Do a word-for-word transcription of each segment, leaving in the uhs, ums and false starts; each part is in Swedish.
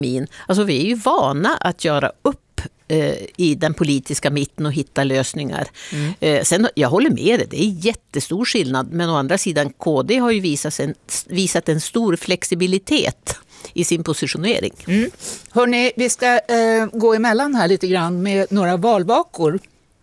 Alltså vi är ju vana att göra upp eh, i den politiska mitten och hitta lösningar. Mm. Eh, sen, jag håller med dig, det är jättestor skillnad. Men å andra sidan, K D har ju visat en, visat en stor flexibilitet i sin positionering. Mm. Hörrni, vi ska eh, gå emellan här lite grann med några valvakor.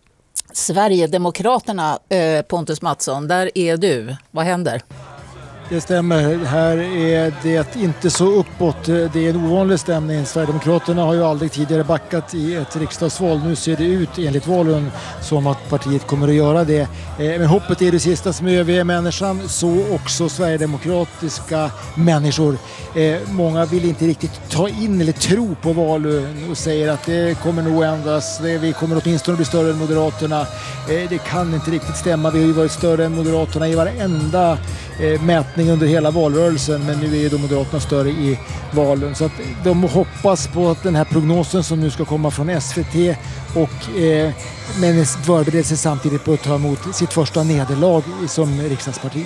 Sverigedemokraterna, eh, Pontus Mattsson, där är du. Vad händer? Det stämmer. Här är det inte så uppåt. Det är en ovanlig stämning. Sverigedemokraterna har ju aldrig tidigare backat i ett riksdagsval. Nu ser det ut enligt valen som att partiet kommer att göra det. Men hoppet är det sista som överger människan. Så också sverigedemokratiska människor. Många vill inte riktigt ta in eller tro på valen och säger att det kommer nog ändras. Vi kommer åtminstone bli större än Moderaterna. Det kan inte riktigt stämma. Vi har ju varit större än Moderaterna i varenda mätning under hela valrörelsen, men nu är ju de Moderaterna större i valen, så att de hoppas på att den här prognosen som nu ska komma från S V T och eh, men förbereder sig samtidigt på att ta emot sitt första nederlag som riksdagsparti.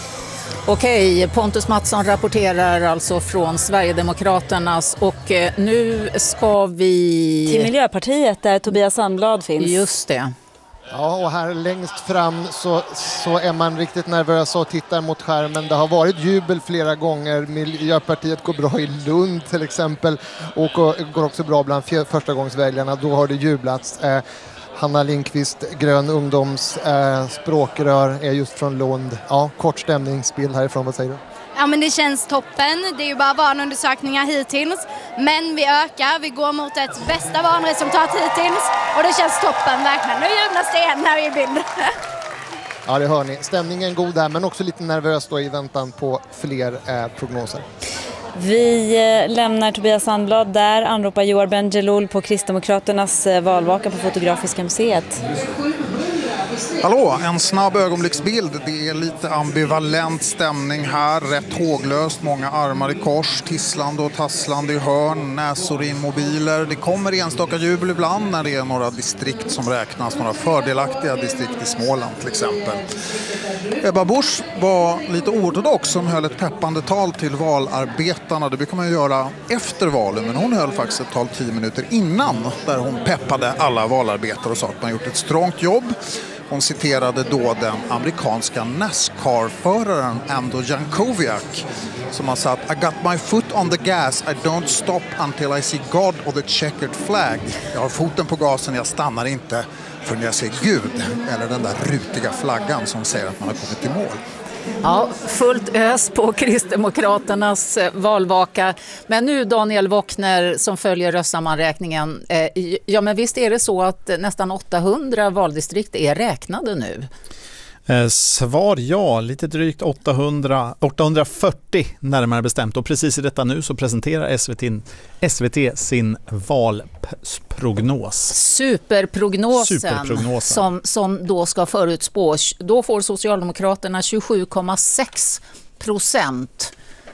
Okej, Pontus Mattsson rapporterar alltså från Sverigedemokraternas och eh, nu ska vi till Miljöpartiet där Tobias Sandblad finns. Just det. Ja, och här längst fram så, så är man riktigt nervös och tittar mot skärmen. Det har varit jubel flera gånger. Miljöpartiet går bra i Lund till exempel och går också bra bland förstagångsväljarna. Då har det jublats. Eh, Hanna Lindqvist, Grön ungdoms eh, språkrör, är just från Lund. Ja, kort stämningsbild härifrån, vad säger du? Ja, men det känns toppen. Det är ju bara valundersökningar hittills. Men vi ökar, vi går mot ett bästa valresultat hittills. Och det känns toppen, verkligen. Nu jublas det igen här i bild. Ja, det hör ni. Stämningen är god där, men också lite nervös då i väntan på fler eh, prognoser. Vi eh, lämnar Tobias Sandblad där. Anropar Joar Bendjelloul på Kristdemokraternas eh, valvaka på Fotografiska museet. Hallå, en snabb ögonblicksbild. Det är lite ambivalent stämning här. Rätt håglöst, många armar i kors, tisslande och tasslande i hörn, näsor in mobiler. Det kommer enstaka jubel ibland när det är några distrikt som räknas, några fördelaktiga distrikt i Småland till exempel. Ebba Busch var lite oortodox som höll ett peppande tal till valarbetarna. Det brukar man ju göra efter valen, men hon höll faktiskt ett tal tio minuter innan där hon peppade alla valarbetare och sa att man gjort ett strångt jobb. Hon citerade då den amerikanska NASCAR-föraren Ando Jankowiak som har sagt: I got my foot on the gas, I don't stop until I see God or the checkered flag. Jag har foten på gasen, jag stannar inte förrän jag ser Gud eller den där rutiga flaggan som säger att man har kommit till mål. Ja, fullt ös på Kristdemokraternas valvaka. Men nu Daniel Wockner som följer röstsammanräkningen. Ja, men visst är det så att nästan åttahundra valdistrikt är räknade nu? Svar ja, lite drygt åttahundra, åttahundrafyrtio närmare bestämt, och precis i detta nu så presenterar S V T, S V T sin valprognos. Superprognosen, Superprognosen. Som, som då ska förutspå. Då får Socialdemokraterna tjugosju komma sex procent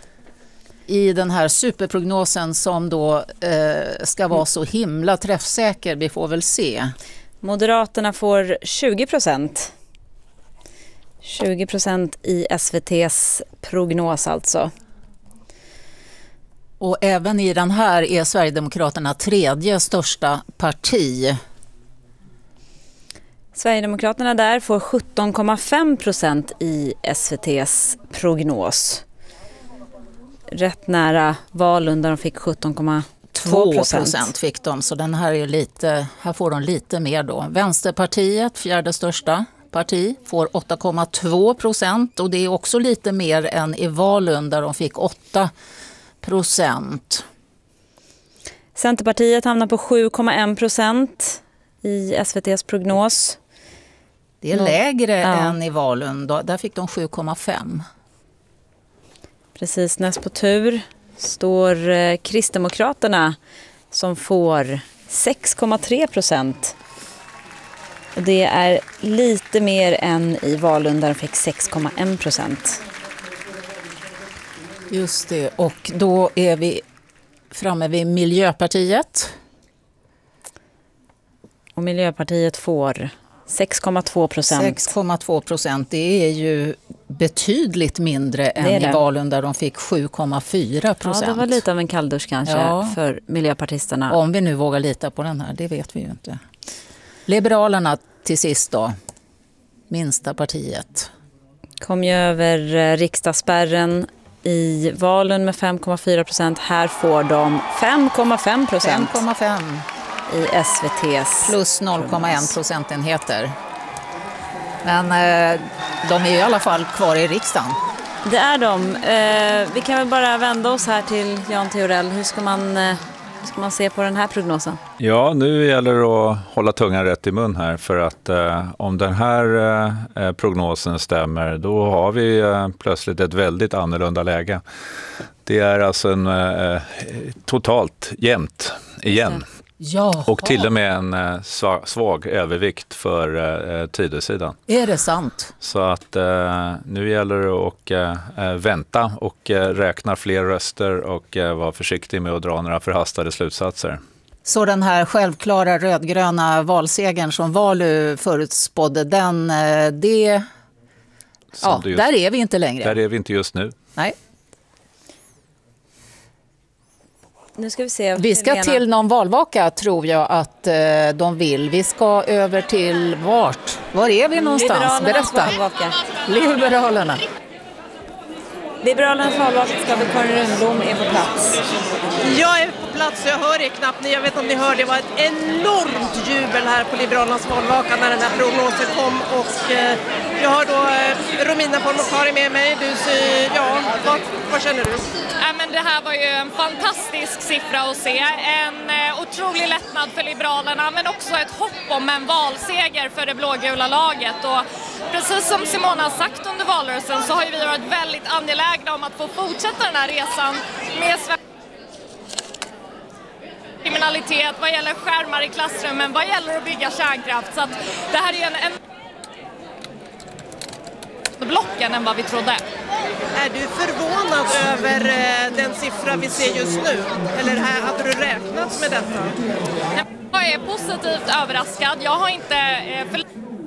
i den här superprognosen som då eh, ska vara så himla träffsäker. Vi får väl se. Moderaterna får tjugo procent. tjugo procent i S V T:s prognos alltså. Och även i den här är Sverigedemokraterna tredje största parti. Sverigedemokraterna där får sjutton komma fem procent i S V T:s prognos. Rätt nära valen där de fick sjutton komma två procent fick de, så den här är lite, här får de lite mer då. Vänsterpartiet, fjärde största parti, får åtta komma två procent och det är också lite mer än i valen där de fick åtta procent. Centerpartiet hamnar på sju komma en procent i S V T:s prognos. Det är lägre ja. än i valen, där fick de sju komma fem. Precis, näst på tur står eh, Kristdemokraterna som får sex komma tre procent. Och det är lite mer än i valen där de fick sex komma en procent. Just det, och då är vi framme vid Miljöpartiet. Och Miljöpartiet får sex komma två procent. sex komma två procent, det är ju betydligt mindre än i valen där de fick sju komma fyra procent. Ja, det var lite av en kalldusch kanske ja. för miljöpartisterna. Om vi nu vågar lita på den här, det vet vi ju inte. Liberalerna till sist då, minsta partiet. Kom ju över riksdagsspärren i valen med fem komma fyra procent. Här får de fem komma fem procent. fem komma fem i S V T:s. Plus noll komma en procentenheter. Men eh, de är i alla fall kvar i riksdagen. Det är de. Eh, vi kan väl bara vända oss här till Jan Theorell. Hur ska man, eh, hur ska man se på den här prognosen? Ja, nu gäller det att hålla tungan rätt i mun här. För att eh, om den här eh, prognosen stämmer, då har vi eh, plötsligt ett väldigt annorlunda läge. Det är alltså en eh, totalt jämnt igen. Ja. Och till och med en eh, svag, svag övervikt för eh, Tidösidan. Är det sant? Så att eh, nu gäller det att eh, vänta och eh, räkna fler röster och eh, vara försiktig med att dra några förhastade slutsatser. Så den här självklara rödgröna valsegern som Valu förutspådde, den, eh, det... Ja, just, där är vi inte längre. Där är vi inte just nu. Nej. Nu ska vi se. Vi ska till någon valvaka tror jag att eh, de vill. Vi ska över till vart? Var är vi någonstans? Liberalernas Berätta. valvaka. Liberalerna. Liberalernas valvaka ska väl Karin Rundblom är på plats. Jag är på plats och jag hör er knappt. Jag vet inte om ni hör, det var ett enormt jubel här på Liberalernas valvaka när den här prognosen kom. Och eh, jag har då eh, Romina Pourmokhtari med mig. Du, ja, vad, vad känner du? Ja, men det här var ju en fantastisk siffra att se. En eh, otrolig lättnad för Liberalerna, men också ett hopp om en valseger för det blågula laget. Och precis som Simona har sagt under valrörelsen så har ju vi varit väldigt angelägna om att få fortsätta den här resan med Sverige. Kriminalitet, vad gäller skärmar i klassrummen, vad gäller att bygga kärnkraft. Så att det här är en, en blocken än vad vi trodde. Är du förvånad över den siffra vi ser just nu? Eller hade du räknat med detta? Jag är positivt överraskad. Jag har inte... För...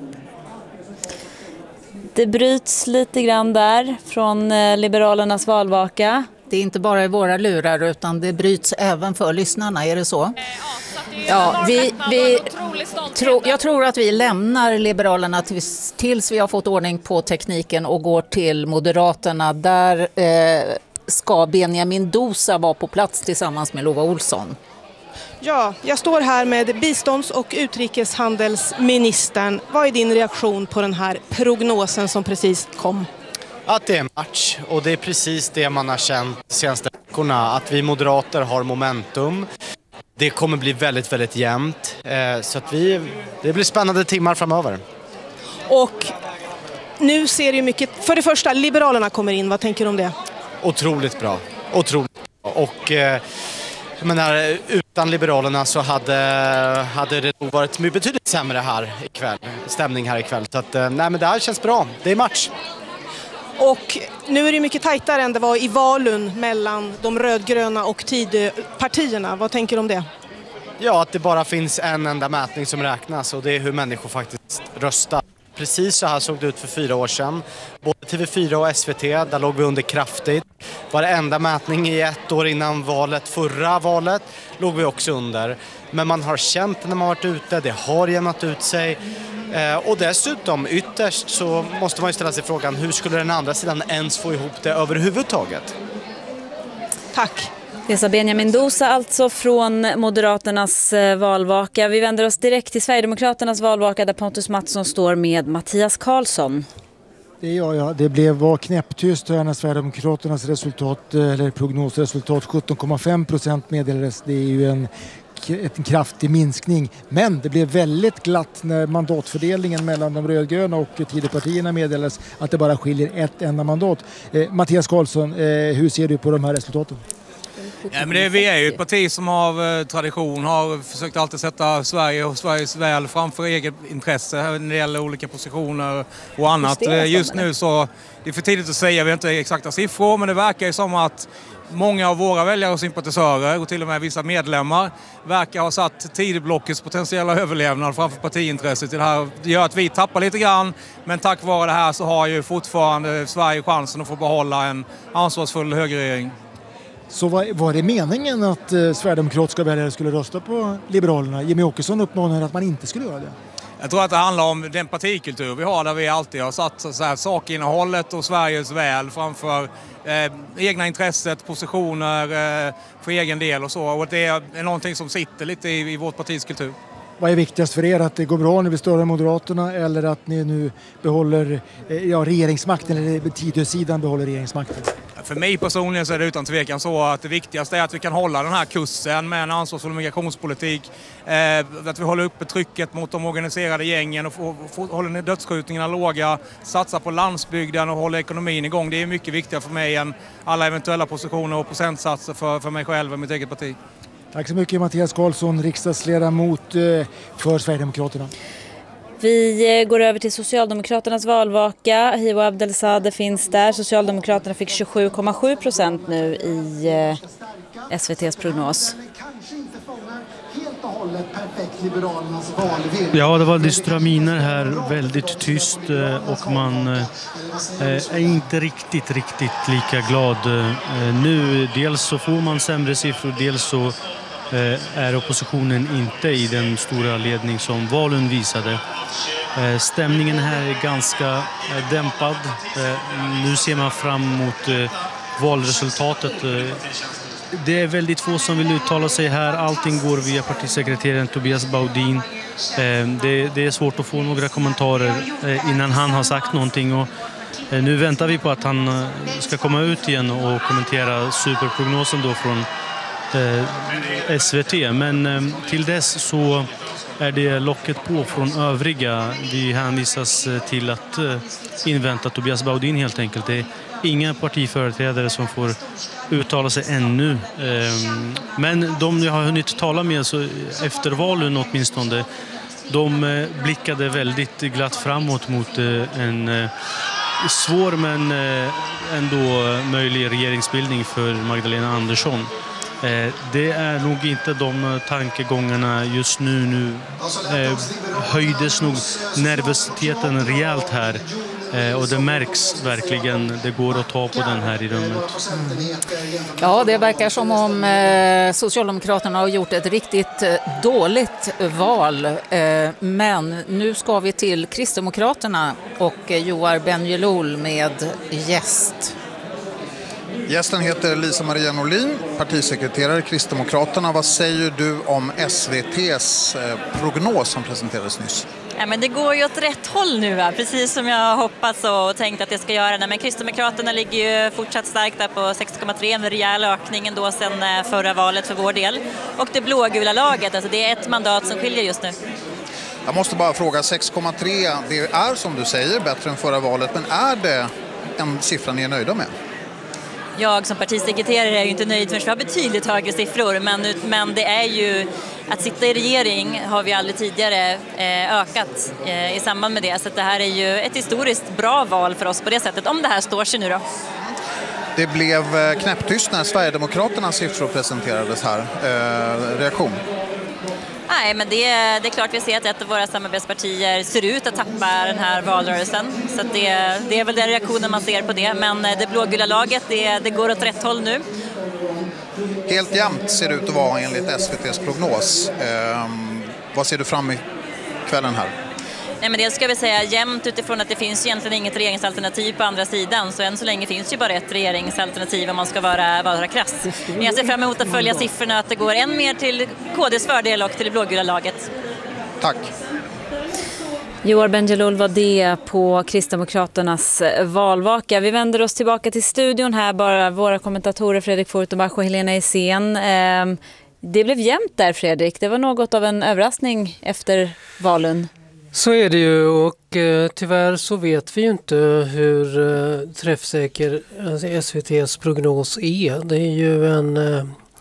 Det bryts lite grann där från Liberalernas valvaka. Det är inte bara i våra lurar utan det bryts även för lyssnarna, är det så? Ja, så att det är ja, vi, vi tro, jag tror att vi lämnar Liberalerna tills, tills vi har fått ordning på tekniken och går till Moderaterna. Där eh, ska Benjamin Dosa vara på plats tillsammans med Lova Olsson. Ja, jag står här med bistånds- och utrikeshandelsministern. Vad är din reaktion på den här prognosen som precis kom? Att det är en match och det är precis det man har känt de senaste veckorna. Att vi moderater har momentum. Det kommer bli väldigt, väldigt jämnt. Så att vi, det blir spännande timmar framöver. Och nu ser det mycket... För det första, Liberalerna kommer in. Vad tänker du om det? Otroligt bra. Otroligt bra. Och... Jag menar, utan Liberalerna så hade, hade det nog varit betydligt sämre här ikväll. Stämning här ikväll. Så att, nej, men det här känns bra. Det är match. Och nu är det mycket tajtare än det var i valen mellan de rödgröna och Tidöpartierna. Vad tänker du om det? Ja, att det bara finns en enda mätning som räknas och det är hur människor faktiskt röstar. Precis så här såg det ut för fyra år sedan. Både T V fyra och S V T, där låg vi under kraftigt. Varenda mätning i ett år innan valet, förra valet, låg vi också under. Men man har känt när man varit ute, det har jämnat ut sig. Eh, och dessutom, ytterst så måste man ju ställa sig frågan, hur skulle den andra sidan ens få ihop det överhuvudtaget? Tack. Det sa Benjamin Dosa alltså från Moderaternas valvaka. Vi vänder oss direkt till Sverigedemokraternas valvaka där Pontus Mattsson står med Mattias Karlsson. Det gör jag. Det blev var knäpptyst här när Sverigedemokraternas resultat, eller prognosresultat sjutton komma fem procent meddelades. Det är ju en, en kraftig minskning. Men det blev väldigt glatt när mandatfördelningen mellan de rödgröna och Tidöpartierna meddelades att det bara skiljer ett enda mandat. Eh, Mattias Karlsson, eh, hur ser du på de här resultaten? Ja, men det, vi är ju ett parti som av tradition har försökt alltid sätta Sverige och Sveriges väl framför eget intresse när det gäller olika positioner och annat. Just nu så det är för tidigt att säga, vi har inte exakta siffror, men det verkar ju som att många av våra väljare och sympatisörer och till och med vissa medlemmar verkar ha satt tidblockets potentiella överlevnad framför partiintresset. Det här gör att vi tappar lite grann, men tack vare det här så har ju fortfarande Sverige chansen att få behålla en ansvarsfull högerregering. Så var, var det meningen att eh, sverigedemokratiska väljare skulle rösta på Liberalerna? Jimmy Åkesson uppmanade att man inte skulle göra det. Jag tror att det handlar om den partikultur vi har där vi alltid har satt så här, sakinnehållet och Sveriges väl framför eh, egna intresset, positioner eh, för egen del och så. Och det är någonting som sitter lite i, i vårt partis kultur. Vad är viktigast för er? Att det går bra när vi stöder Moderaterna eller att ni nu behåller eh, ja, regeringsmakten eller Tidösidan behåller regeringsmakten? För mig personligen så är det utan tvekan så att det viktigaste är att vi kan hålla den här kursen med en ansvarsfull migrationspolitik. Eh, att vi håller uppe trycket mot de organiserade gängen och få, få, håller dödsskjutningarna låga, satsa på landsbygden och hålla ekonomin igång. Det är mycket viktigare för mig än alla eventuella positioner och procentsatser för, för mig själv och mitt eget parti. Tack så mycket Mattias Karlsson, riksdagsledamot eh, för Sverigedemokraterna. Vi går över till Socialdemokraternas valvaka. Hiwa Abdelsadeh finns där. Socialdemokraterna fick tjugosju komma sju procent nu i eh, S V T:s prognos. Ja, det var dystra miner här, väldigt tyst och man är inte riktigt, riktigt lika glad nu. Dels så får man sämre siffror, dels så är oppositionen inte i den stora ledning som valen visade. Stämningen här är ganska dämpad. Nu ser man fram emot valresultatet. Det är väldigt få som vill uttala sig här. Allting går via partisekreteraren Tobias Baudin. Det, det är svårt att få några kommentarer innan han har sagt någonting. Och nu väntar vi på att han ska komma ut igen och kommentera superprognosen då från S V T. Men till dess så är det locket på från övriga. Vi hänvisas till att invänta Tobias Baudin helt enkelt. Det är inga partiföreträdare som får uttala sig ännu. Men de jag har hunnit tala med så efter valen åtminstone, de blickade väldigt glatt framåt mot en svår men ändå möjlig regeringsbildning för Magdalena Andersson. Det är nog inte de tankegångarna just nu. Nu höjdes nog nervositeten rejält här. Och det märks verkligen, det går att ta på den här i rummet. Ja, det verkar som om eh, Socialdemokraterna har gjort ett riktigt eh, dåligt val. Eh, men nu ska vi till Kristdemokraterna och eh, Johar Bendjelloul med gäst. Gästen heter Lisa Maria Norlin, partisekreterare i Kristdemokraterna. Vad säger du om S V T:s prognos som presenterades nyss? Ja, men det går ju åt rätt håll nu, va? Precis som jag hoppats och tänkt att det ska göra. Men Kristdemokraterna ligger ju fortsatt starkt där på sex komma tre, en rejäl ökning ändå sedan förra valet för vår del. Och det blågula laget, alltså det är ett mandat som skiljer just nu. Jag måste bara fråga, sex komma tre, det är som du säger bättre än förra valet, men är det en siffra ni är nöjda med? Jag som partisekreterare är ju inte nöjd förrän vi har betydligt högre siffror, men, men det är ju att sitta i regering har vi aldrig tidigare eh, ökat eh, i samband med det, så att det här är ju ett historiskt bra val för oss på det sättet, om det här står sig nu då. Det blev knäpptyst när Sverigedemokraternas siffror presenterades här. Eh, reaktion? Nej, men det, det är klart vi ser att ett av våra samarbetspartier ser ut att tappa den här valrörelsen. Så att det, det är väl den reaktionen man ser på det. Men det blågula laget, det, det går åt rätt håll nu. Helt jämnt ser det ut att vara enligt S V T:s prognos. Eh, vad ser du fram i kvällen här? Nej, men det ska vi säga jämnt utifrån att det finns egentligen inget regeringsalternativ på andra sidan. Så än så länge finns ju bara ett regeringsalternativ om man ska vara, vara krass. Men jag ser fram emot att följa siffrorna, att det går än mer till K D:s fördel och till det blågula laget. Tack. Johar Bendjelloul var det på Kristdemokraternas valvaka. Vi vänder oss tillbaka till studion här, bara våra kommentatorer Fredrik Fortenbach och Helena Isén. Det blev jämnt där, Fredrik. Det var något av en överraskning efter valen. Så är det ju, och eh, tyvärr så vet vi ju inte hur eh, träffsäker alltså S V T:s prognos är. Det är ju en, eh,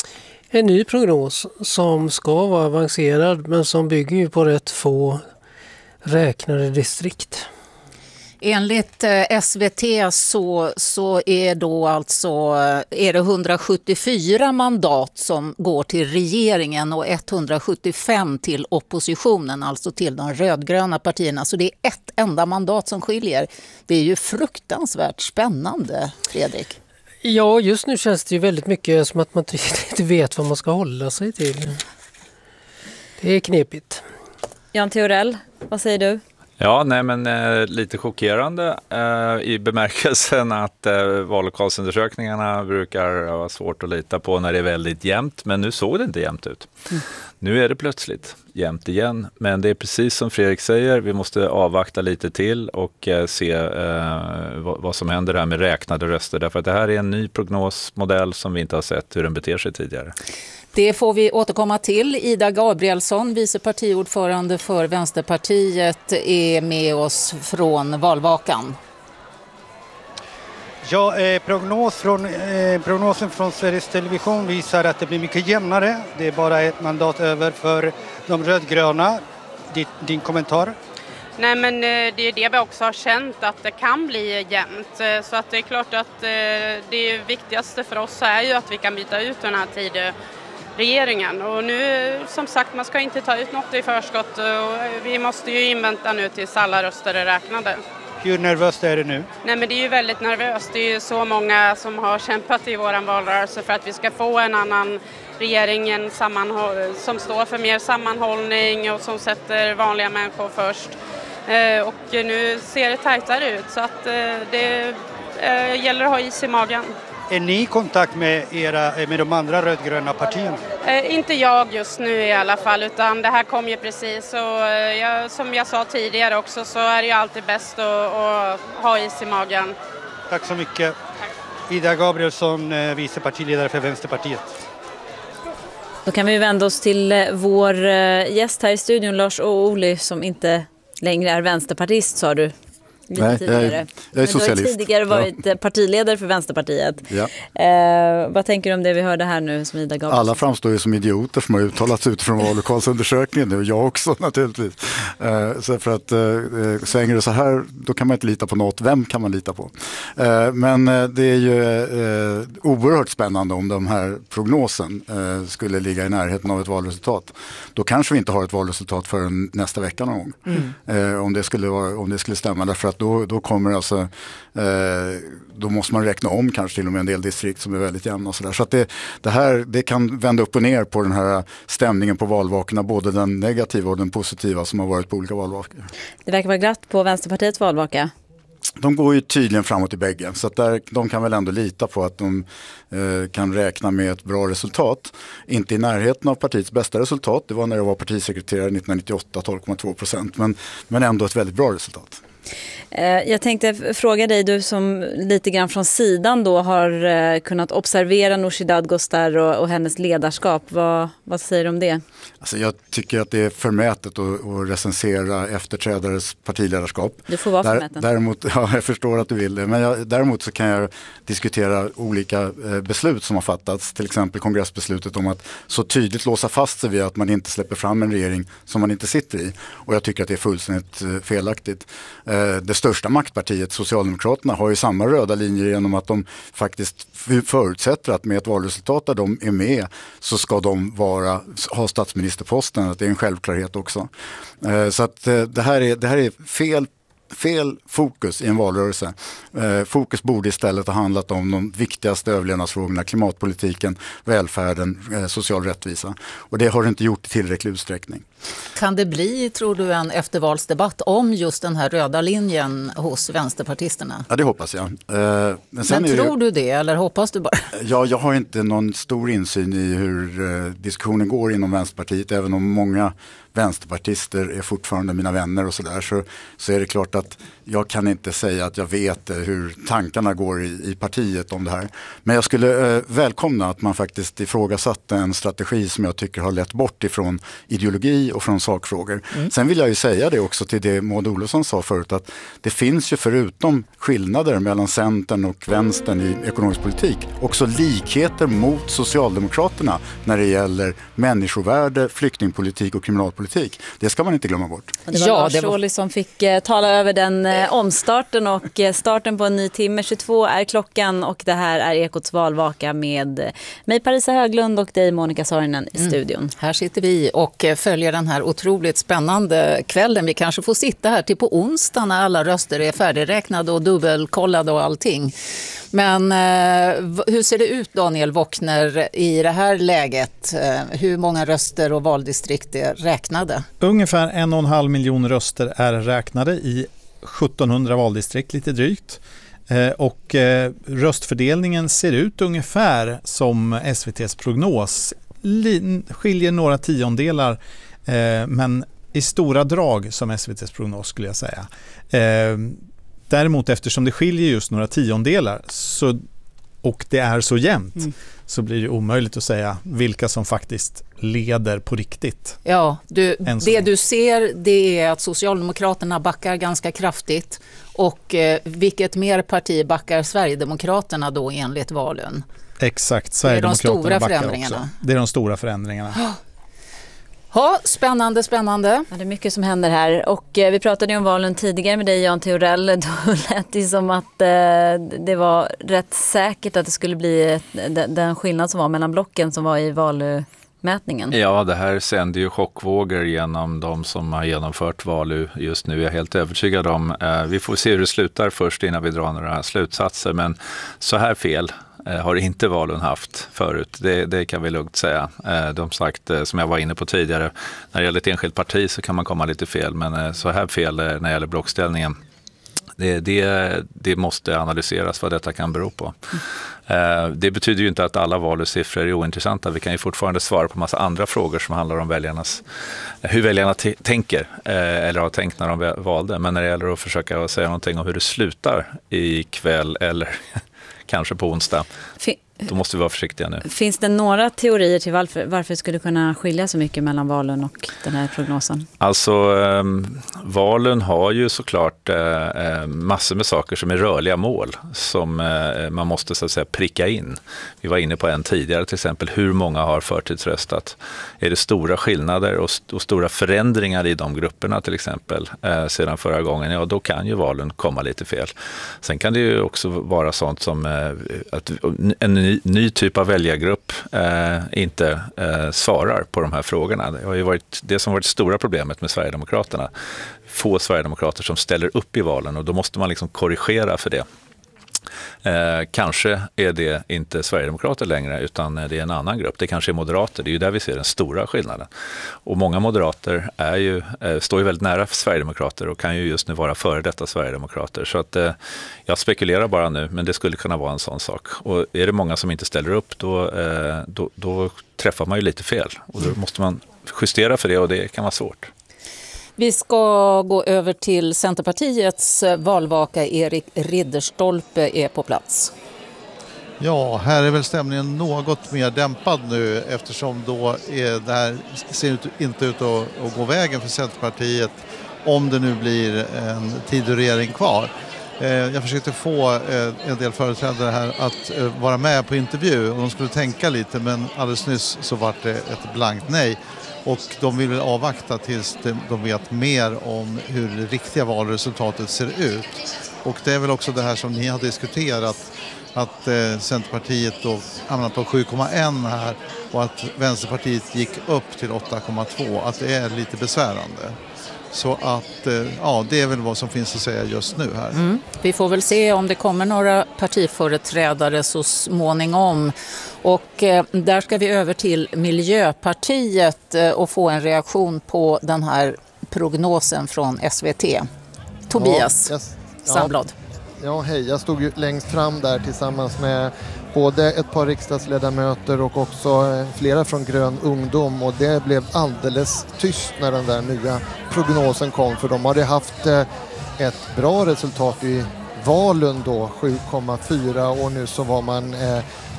en ny prognos som ska vara avancerad men som bygger ju på rätt få räknade distrikt. Enligt S V T så, så är då alltså är det hundrasjuttiofyra mandat som går till regeringen och etthundrasjuttiofem till oppositionen, alltså till de rödgröna partierna. Så det är ett enda mandat som skiljer. Det är ju fruktansvärt spännande, Fredrik. Ja, just nu känns det ju väldigt mycket som att man inte vet vad man ska hålla sig till. Det är knepigt. Jan Theorell, vad säger du? Ja, nej men eh, lite chockerande eh, i bemärkelsen att eh, vallokalsundersökningarna brukar vara svårt att lita på när det är väldigt jämnt, men nu såg det inte jämnt ut. Mm. Nu är det plötsligt jämnt igen, men det är precis som Fredrik säger, vi måste avvakta lite till och eh, se eh, vad, vad som händer här med räknade röster, därför att det här är en ny prognosmodell som vi inte har sett hur den beter sig tidigare. Det får vi återkomma till. Ida Gabrielsson, vice partiordförande för Vänsterpartiet, är med oss från valvakan. Ja, eh, prognos från, eh, prognosen från Sveriges Television visar att det blir mycket jämnare. Det är bara ett mandat över för de rödgröna. Din, din kommentar? Nej, men eh, det är det vi också har känt, att det kan bli jämnt. Eh, så att det är klart att eh, det viktigaste för oss är ju att vi kan byta ut den här tiden. Regeringen. Och nu, som sagt, man ska inte ta ut något i förskott och vi måste ju invänta nu tills alla röster är räknade. Hur nervöst är det nu? Nej, men det är ju väldigt nervöst. Det är ju så många som har kämpat i våran valrörelse för att vi ska få en annan regering, en sammanhåll- som står för mer sammanhållning och som sätter vanliga människor först. Eh, och nu ser det tajtare ut, så att eh, det eh, gäller att ha is i magen. Är ni i kontakt med, era, med de andra rödgröna partierna? Eh, inte jag just nu i alla fall, utan det här kom ju precis. Och, eh, jag, som jag sa tidigare också, så är det ju alltid bäst att, att ha is i magen. Tack så mycket. Tack. Ida Gabrielsson, eh, vice partiledare för Vänsterpartiet. Då kan vi vända oss till eh, vår eh, gäst här i studion, Lars Ohly, som inte längre är vänsterpartist, sa du. Lite Nej, tidigare. jag är, jag är socialist. Men du har tidigare varit ja. partiledare för Vänsterpartiet. Ja. Eh, vad tänker du om det vi hörde här nu som Ida gav? Alla framstår ju som idioter som har uttalats utifrån vallokalsundersökningen och jag också naturligtvis. Eh, så för att eh, svänger det så här, då kan man inte lita på något. Vem kan man lita på? Eh, men eh, det är ju eh, oerhört spännande om de här prognosen eh, skulle ligga i närheten av ett valresultat. Då kanske vi inte har ett valresultat förrän nästa vecka någon gång. Mm. Eh, om, det skulle vara, om det skulle stämma, därför att Då, då kommer alltså, eh, då måste man räkna om kanske till och med en del distrikt som är väldigt jämna och sådär. Så att det, det här, det kan vända upp och ner på den här stämningen på valvakorna, både den negativa och den positiva som har varit på olika valvakor. Det verkar vara glatt på Vänsterpartiets valvaka. De går ju tydligen framåt i bägge, så att där, de kan väl ändå lita på att de eh, kan räkna med ett bra resultat. Inte i närheten av partiets bästa resultat, det var när jag var partisekreterare nittonhundranittioåtta, tolv komma två procent, men, men ändå ett väldigt bra resultat. Jag tänkte fråga dig, du som lite grann från sidan då har kunnat observera Nooshi Dadgostar och, och hennes ledarskap. Vad, vad säger du om det? Alltså jag tycker att det är förmätet att, att recensera efterträdares partiledarskap. Du får vara Där, förmäten. Däremot, ja, jag förstår att du vill det. Men jag, däremot så kan jag diskutera olika eh, beslut som har fattats. Till exempel kongressbeslutet om att så tydligt låsa fast sig vid att man inte släpper fram en regering som man inte sitter i. Och jag tycker att det är fullständigt eh, felaktigt. Eh, det största maktpartiet, Socialdemokraterna, har ju samma röda linjer genom att de faktiskt förutsätter att med ett valresultat där de är med så ska de vara, ha statsministerposten. Att det är en självklarhet också. Eh, så att eh, det här är, det här är fel fel fokus i en valrörelse. Eh, fokus borde istället ha handlat om de viktigaste överlevnadsfrågorna, klimatpolitiken, välfärden, eh, social rättvisa. Och det har det inte gjort i tillräcklig utsträckning. Kan det bli, tror du, en eftervalsdebatt om just den här röda linjen hos vänsterpartisterna? Ja, det hoppas jag. Eh, men sen men är tror det, du det, eller hoppas du bara? Ja, jag har inte någon stor insyn i hur eh, diskussionen går inom Vänsterpartiet, även om många vänsterpartister är fortfarande mina vänner och sådär, så, så är det klart att jag kan inte säga att jag vet hur tankarna går i, i partiet om det här. Men jag skulle eh, välkomna att man faktiskt ifrågasatte en strategi som jag tycker har lett bort ifrån ideologi ideologi och från sakfrågor. Mm. Sen vill jag ju säga det också till det Maud Olofsson sa förut, att det finns ju förutom skillnader mellan Centern och Vänstern i ekonomisk politik också likheter mot Socialdemokraterna när det gäller människovärde, flyktingpolitik och kriminalpolitik. Det ska man inte glömma bort. Det var Ja, Lars det var- Ohly som fick eh, tala över den eh, omstarten och eh, starten på en ny timme. tjugotvå är klockan och det här är Ekots valvaka med eh, mig Parisa Höglund och dig Monica Saarinen i Mm. studion. Här sitter vi och eh, följer den här otroligt spännande kvällen. Vi kanske får sitta här till på onsdag när alla röster är färdigräknade och dubbelkollade och allting. Men eh, v- hur ser det ut, Daniel Wockner, i det här läget? Eh, hur många röster och valdistrikt är räknade? Ungefär en och en halv miljon röster är räknade i sjuttonhundra valdistrikt, lite drygt. Eh, och eh, röstfördelningen ser ut ungefär som S V T:s prognos. Li- skiljer några tiondelar, eh, men i stora drag som S V T:s prognos skulle jag säga. Eh, däremot eftersom det skiljer just några tiondelar så, och det är så jämnt, Mm. så blir det omöjligt att säga vilka som faktiskt leder på riktigt. Ja, du, Än så det länge. du ser det är att Socialdemokraterna backar ganska kraftigt. Och eh, vilket mer parti backar Sverigedemokraterna då enligt valen? Exakt, Det är de Sverigedemokraterna stora backar förändringarna. också. Det är de stora förändringarna. Ja, spännande, spännande. Ja, det är mycket som händer här och eh, vi pratade ju om valen tidigare med dig Jan Theorell. Då lät det som att eh, det var rätt säkert att det skulle bli ett, den, den skillnad som var mellan blocken som var i valmätningen. Ja, det här sänder ju chockvågor genom de som har genomfört val just nu. Jag är helt övertygad om. Eh, vi får se hur det slutar först innan vi drar några slutsatser. Men så här fel eh, har inte valen haft förut. Det, det kan vi lugnt säga. Eh, de sagt, eh, som jag var inne på tidigare, när det gäller ett enskilt parti så kan man komma lite fel. Men eh, så här fel eh, när det gäller blockställningen. Det, det, det måste analyseras vad detta kan bero på. Eh, det betyder ju inte att alla valsiffror är ointressanta. Vi kan ju fortfarande svara på massa andra frågor som handlar om väljarnas, hur väljarna t- tänker eh, eller har tänkt när de väl- valde. Men när det gäller att försöka säga någonting om hur det slutar ikväll eller kanske på onsdag, Fi- då måste vi vara försiktiga nu. Finns det några teorier till varför, varför det skulle kunna skilja så mycket mellan valen och den här prognosen? Alltså eh, valen har ju såklart eh, massor med saker som är rörliga mål som eh, man måste så att säga pricka in. Vi var inne på en tidigare, till exempel hur många har förtidsröstat. Är det stora skillnader och, st- och stora förändringar i de grupperna till exempel eh, sedan förra gången, ja då kan ju valen komma lite fel. Sen kan det ju också vara sånt som eh, att en ny, ny typ av väljargrupp eh, inte eh, svarar på de här frågorna. Det har ju varit det som varit det stora problemet med Sverigedemokraterna. Få Sverigedemokrater som ställer upp i valen och då måste man liksom korrigera för det. Eh, kanske är det inte Sverigedemokrater längre utan det är en annan grupp. Det kanske är moderater. Det är ju där vi ser den stora skillnaden. Och många moderater är ju, eh, står ju väldigt nära Sverigedemokrater och kan ju just nu vara före detta Sverigedemokrater. Så att, eh, jag spekulerar bara nu, men det skulle kunna vara en sån sak. Och är det många som inte ställer upp då, eh, då, då träffar man ju lite fel. Och då måste man justera för det och det kan vara svårt. Vi ska gå över till Centerpartiets valvaka. Erik Ridderstolpe är på plats. Ja, här är väl stämningen något mer dämpad nu eftersom då är det här ser ut, inte ut att, att gå vägen för Centerpartiet om det nu blir en Tidöregering kvar. Eh, jag försökte få eh, en del företrädare här att eh, vara med på intervju och de skulle tänka lite men alldeles nyss så var det ett blankt nej. Och de vill väl avvakta tills de vet mer om hur det riktiga valresultatet ser ut. Och det är väl också det här som ni har diskuterat, att eh, Centerpartiet då hamnar på sju komma ett här och att Vänsterpartiet gick upp till åtta komma två, att det är lite besvärande. Så att, eh, ja, det är väl vad som finns att säga just nu här. Mm. Vi får väl se om det kommer några partiföreträdare så småningom. Och eh, där ska vi över till Miljöpartiet eh, och få en reaktion på den här prognosen från S V T. Tobias Ja, yes. Sandblad. Ja, hej. Jag stod ju längst fram där tillsammans med både ett par riksdagsledamöter och också flera från Grön ungdom och det blev alldeles tyst när den där nya prognosen kom för de hade haft ett bra resultat i valen då, sju komma fyra och nu så var man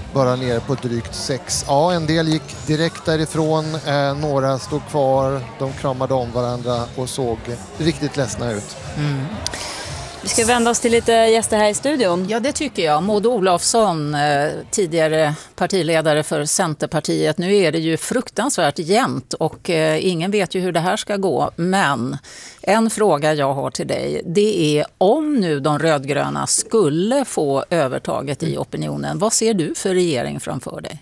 bara ner på drygt sex. Ja, en del gick direkt därifrån, eh, några stod kvar, de kramade om varandra och såg riktigt ledsna ut. Mm. Vi ska vända oss till lite gäster här i studion. Ja, det tycker jag. Maud Olofsson, tidigare partiledare för Centerpartiet. Nu är det ju fruktansvärt jämnt och ingen vet ju hur det här ska gå. Men en fråga jag har till dig, det är om nu de rödgröna skulle få övertaget i opinionen. Vad ser du för regering framför dig?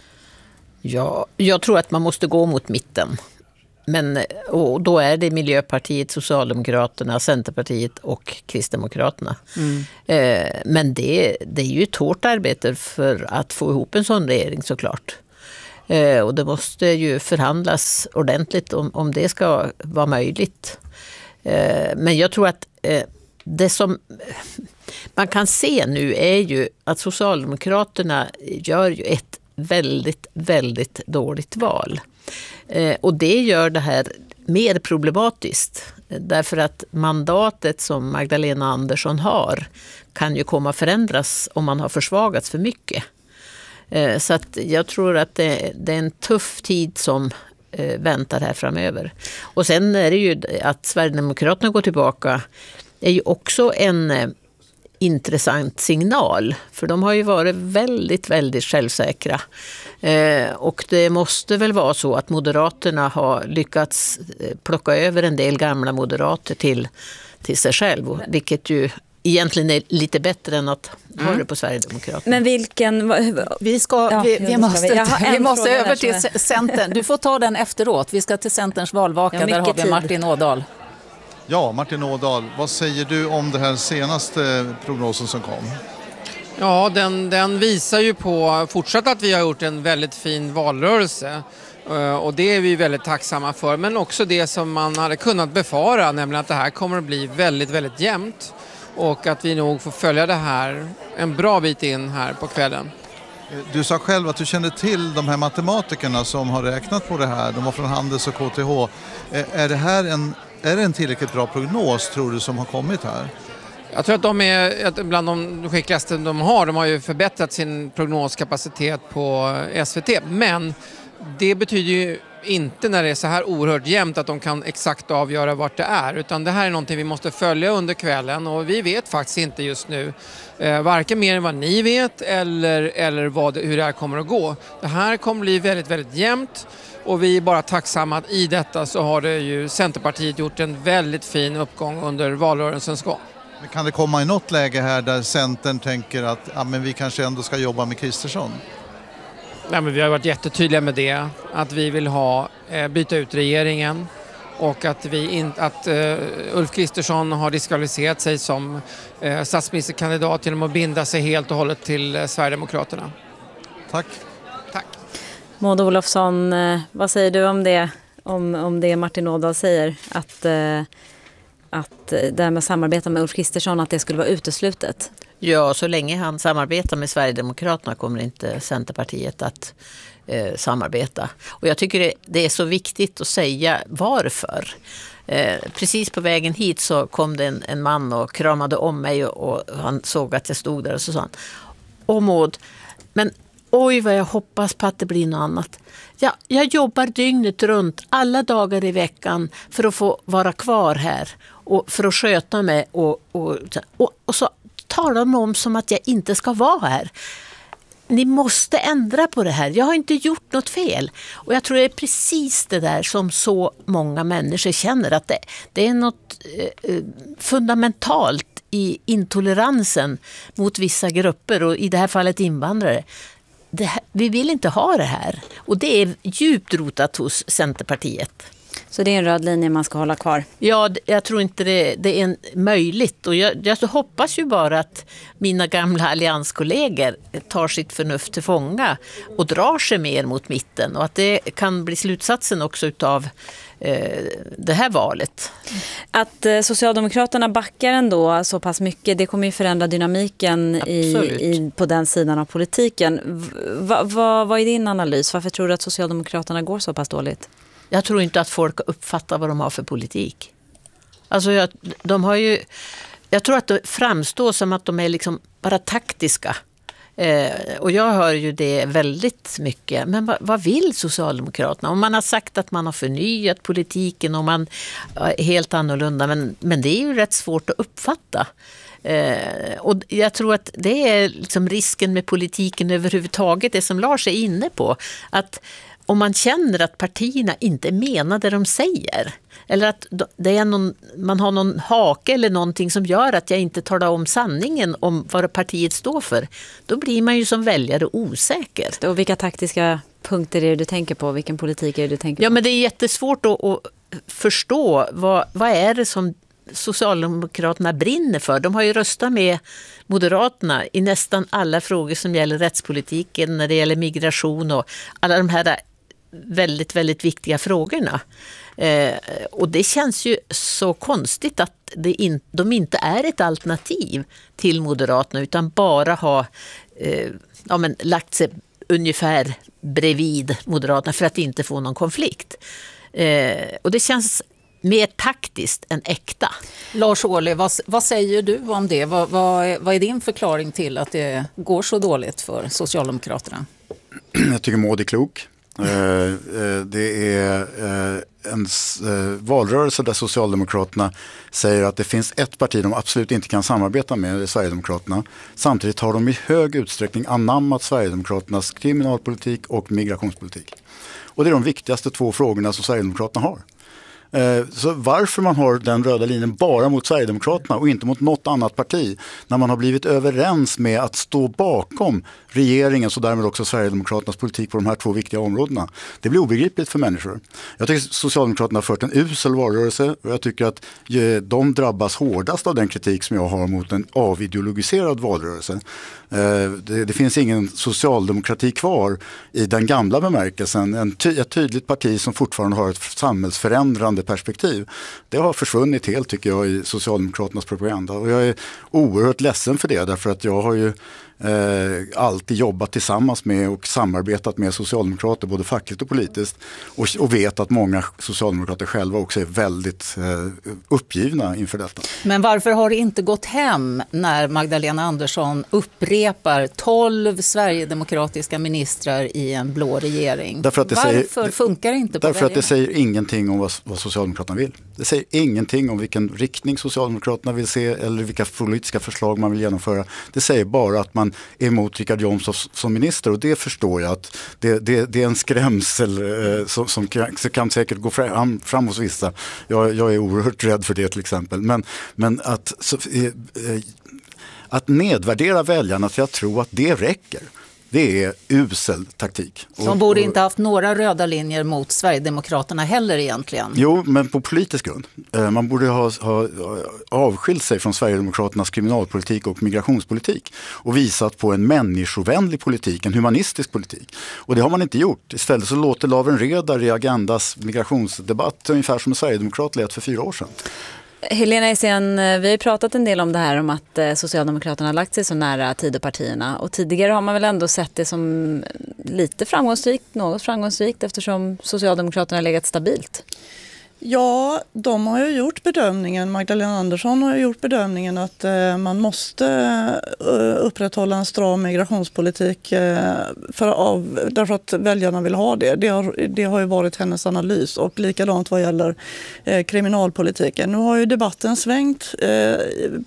Ja, jag tror att man måste gå mot mitten. Men, och då är det Miljöpartiet, Socialdemokraterna, Centerpartiet och Kristdemokraterna. Mm. Eh, men det, det är ju ett hårt arbete för att få ihop en sån regering såklart. Eh, och det måste ju förhandlas ordentligt om, om det ska vara möjligt. Eh, men jag tror att eh, det som man kan se nu är ju att Socialdemokraterna gör ju ett väldigt, väldigt dåligt val. Eh, och det gör det här mer problematiskt. Därför att mandatet som Magdalena Andersson har kan ju komma att förändras om man har försvagats för mycket. Eh, så att jag tror att det, det är en tuff tid som eh, väntar här framöver. Och sen är det ju att Sverigedemokraterna går tillbaka är ju också en eh, intressant signal. För de har ju varit väldigt, väldigt självsäkra. Eh, och det måste väl vara så att Moderaterna har lyckats plocka över en del gamla moderater till, till sig själv. Vilket ju egentligen är lite bättre än att mm. ha det på Sverigedemokraterna. Men vilken... Vi, ska, ja, vi, vi måste, vi, vi måste över till är... Centern. Du får ta den efteråt. Vi ska till Centerns valvaka. Där har vi tid. Martin Ådahl. Ja, Martin Ådahl, vad säger du om den här senaste prognosen som kom? Ja, den, den visar ju på fortsatt att vi har gjort en väldigt fin valrörelse. Och det är vi väldigt tacksamma för. Men också det som man hade kunnat befara, nämligen att det här kommer att bli väldigt, väldigt jämnt. Och att vi nog får följa det här en bra bit in här på kvällen. Du sa själv att du kände till de här matematikerna som har räknat på det här. De var från Handels och K T H. Är det här en, är det en tillräckligt bra prognos, tror du, som har kommit här? Jag tror att de är bland de skickligaste de har. De har ju förbättrat sin prognoskapacitet på S V T. Men det betyder ju inte när det är så här oerhört jämnt att de kan exakt avgöra vart det är. Utan det här är någonting vi måste följa under kvällen. Och vi vet faktiskt inte just nu. Eh, varken mer än vad ni vet eller, eller vad, hur det här kommer att gå. Det här kommer bli väldigt, väldigt jämnt. Och vi är bara tacksamma att i detta så har det ju Centerpartiet gjort en väldigt fin uppgång under valrörelsens gång. Men kan det komma i något läge här där Centern tänker att ja, men vi kanske ändå ska jobba med Kristersson? Nej, men vi har varit jättetydliga med det. Att vi vill ha, eh, byta ut regeringen. Och att, vi in, att uh, Ulf Kristersson har diskvalificerat sig som uh, statsministerkandidat genom att binda sig helt och hållet till uh, Sverigedemokraterna. Tack. Tack. Maud Olofsson, uh, vad säger du om det? Om, om det Martin Ådahl säger? Att, uh, att uh, det här med att samarbeta med Ulf Kristersson, att det skulle vara uteslutet? Ja, så länge han samarbetar med Sverigedemokraterna kommer inte Centerpartiet att eh, samarbeta. Och jag tycker det, det är så viktigt att säga varför. Eh, precis på vägen hit så kom det en, en man och kramade om mig och, och han såg att jag stod där och så sa han: Åh Maud, men oj vad jag hoppas på att det blir något annat. Ja, jag jobbar dygnet runt alla dagar i veckan för att få vara kvar här och för att sköta mig och, och, och, och så talar de om som att jag inte ska vara här. Ni måste ändra på det här. Jag har inte gjort något fel. Och jag tror det är precis det där som så många människor känner. Att det, det är något eh, fundamentalt i intoleransen mot vissa grupper. Och i det här fallet invandrare. Det här, vi vill inte ha det här. Och det är djupt rotat hos Centerpartiet. Så det är en röd linje man ska hålla kvar? Ja, jag tror inte det, det är möjligt. Och jag, jag så hoppas ju bara att mina gamla allianskollegor tar sitt förnuft till fånga och drar sig mer mot mitten. Och att det kan bli slutsatsen också utav eh, det här valet. Att eh, Socialdemokraterna backar ändå så pass mycket, det kommer ju förändra dynamiken i, i, på den sidan av politiken. Va, va, vad är din analys? Varför tror du att Socialdemokraterna går så pass dåligt? Jag tror inte att folk uppfattar vad de har för politik. Alltså jag, de har ju, jag tror att det framstår som att de är liksom bara taktiska. Eh, och jag hör ju det väldigt mycket. Men vad, vad vill Socialdemokraterna? Om man har sagt att man har förnyat politiken och man är helt annorlunda, men, men det är ju rätt svårt att uppfatta. Eh, och jag tror att det är liksom risken med politiken överhuvudtaget, det som Lars är inne på. Att om man känner att partierna inte menar det de säger, eller att det är någon, man har någon hake eller någonting som gör att jag inte talar om sanningen om vad partiet står för, då blir man ju som väljare osäker. Och vilka taktiska punkter är det du tänker på? Vilken politik är det du tänker på? Ja, men det är jättesvårt att, att förstå vad, vad är det som Socialdemokraterna brinner för. De har ju röstat med Moderaterna i nästan alla frågor som gäller rättspolitiken, när det gäller migration och alla de här väldigt, väldigt viktiga frågorna. Eh, och det känns ju så konstigt att det in, de inte är ett alternativ till Moderaterna, utan bara har eh, ja, men, lagt sig ungefär bredvid Moderaterna för att inte få någon konflikt. Eh, och det känns mer taktiskt än äkta. Lars Ohly, vad, vad säger du om det? Vad, vad, vad är din förklaring till att det går så dåligt för Socialdemokraterna? Jag tycker Maud är klok. Det är en valrörelse där Socialdemokraterna säger att det finns ett parti de absolut inte kan samarbeta med, det är Sverigedemokraterna. Samtidigt har de i hög utsträckning anammat Sverigedemokraternas kriminalpolitik och migrationspolitik. Och det är de viktigaste två frågorna som Sverigedemokraterna har. Så varför man har den röda linjen bara mot Sverigedemokraterna och inte mot något annat parti, när man har blivit överens med att stå bakom regeringens och därmed också Sverigedemokraternas politik på de här två viktiga områdena, det blir obegripligt för människor. Jag tycker Socialdemokraterna har fört en usel valrörelse och jag tycker att de drabbas hårdast av den kritik som jag har mot en avideologiserad valrörelse. Det, det finns ingen socialdemokrati kvar i den gamla bemärkelsen. En ty, ett tydligt parti som fortfarande har ett samhällsförändrande perspektiv. Det har försvunnit helt, tycker jag, i Socialdemokraternas propaganda. Och jag är oerhört ledsen för det, därför att jag har ju Eh, alltid jobbat tillsammans med och samarbetat med socialdemokrater både fackligt och politiskt och, och vet att många socialdemokrater själva också är väldigt eh, uppgivna inför detta. Men varför har det inte gått hem när Magdalena Andersson upprepar tolv sverigedemokratiska ministrar i en blå regering? Därför att det varför säger, funkar det inte på Därför väljarna? att det säger ingenting om vad, vad Socialdemokraterna vill. Det säger ingenting om vilken riktning Socialdemokraterna vill se eller vilka politiska förslag man vill genomföra. Det säger bara att man är emot Richard Jomshof som minister, och det förstår jag att det, det, det är en skrämsel eh, som, som kan, kan säkert gå fram, fram hos vissa. Jag, jag är oerhört rädd för det till exempel. Men, men att, så, eh, eh, att nedvärdera väljarna till att tro att det räcker, det är usel taktik. De borde inte haft några röda linjer mot Sverigedemokraterna heller egentligen. Jo, men på politisk grund. Man borde ha, ha avskilt sig från Sverigedemokraternas kriminalpolitik och migrationspolitik och visat på en människovänlig politik, en humanistisk politik. Och det har man inte gjort. Istället så låter Laven Redar i Agendas migrationsdebatt ungefär som en sverigedemokrat lät för fyra år sedan. Helena Essien, vi har ju pratat en del om det här om att Socialdemokraterna har lagt sig så nära Tidöpartierna, och tidigare har man väl ändå sett det som lite framgångsrikt, något framgångsrikt, eftersom Socialdemokraterna har legat stabilt. Ja, de har ju gjort bedömningen, Magdalena Andersson har ju gjort bedömningen att eh, man måste eh, upprätthålla en stram migrationspolitik eh, för, av, därför att väljarna vill ha det. Det har, det har ju varit hennes analys, och likadant vad gäller eh, kriminalpolitiken. Nu har ju debatten svängt eh,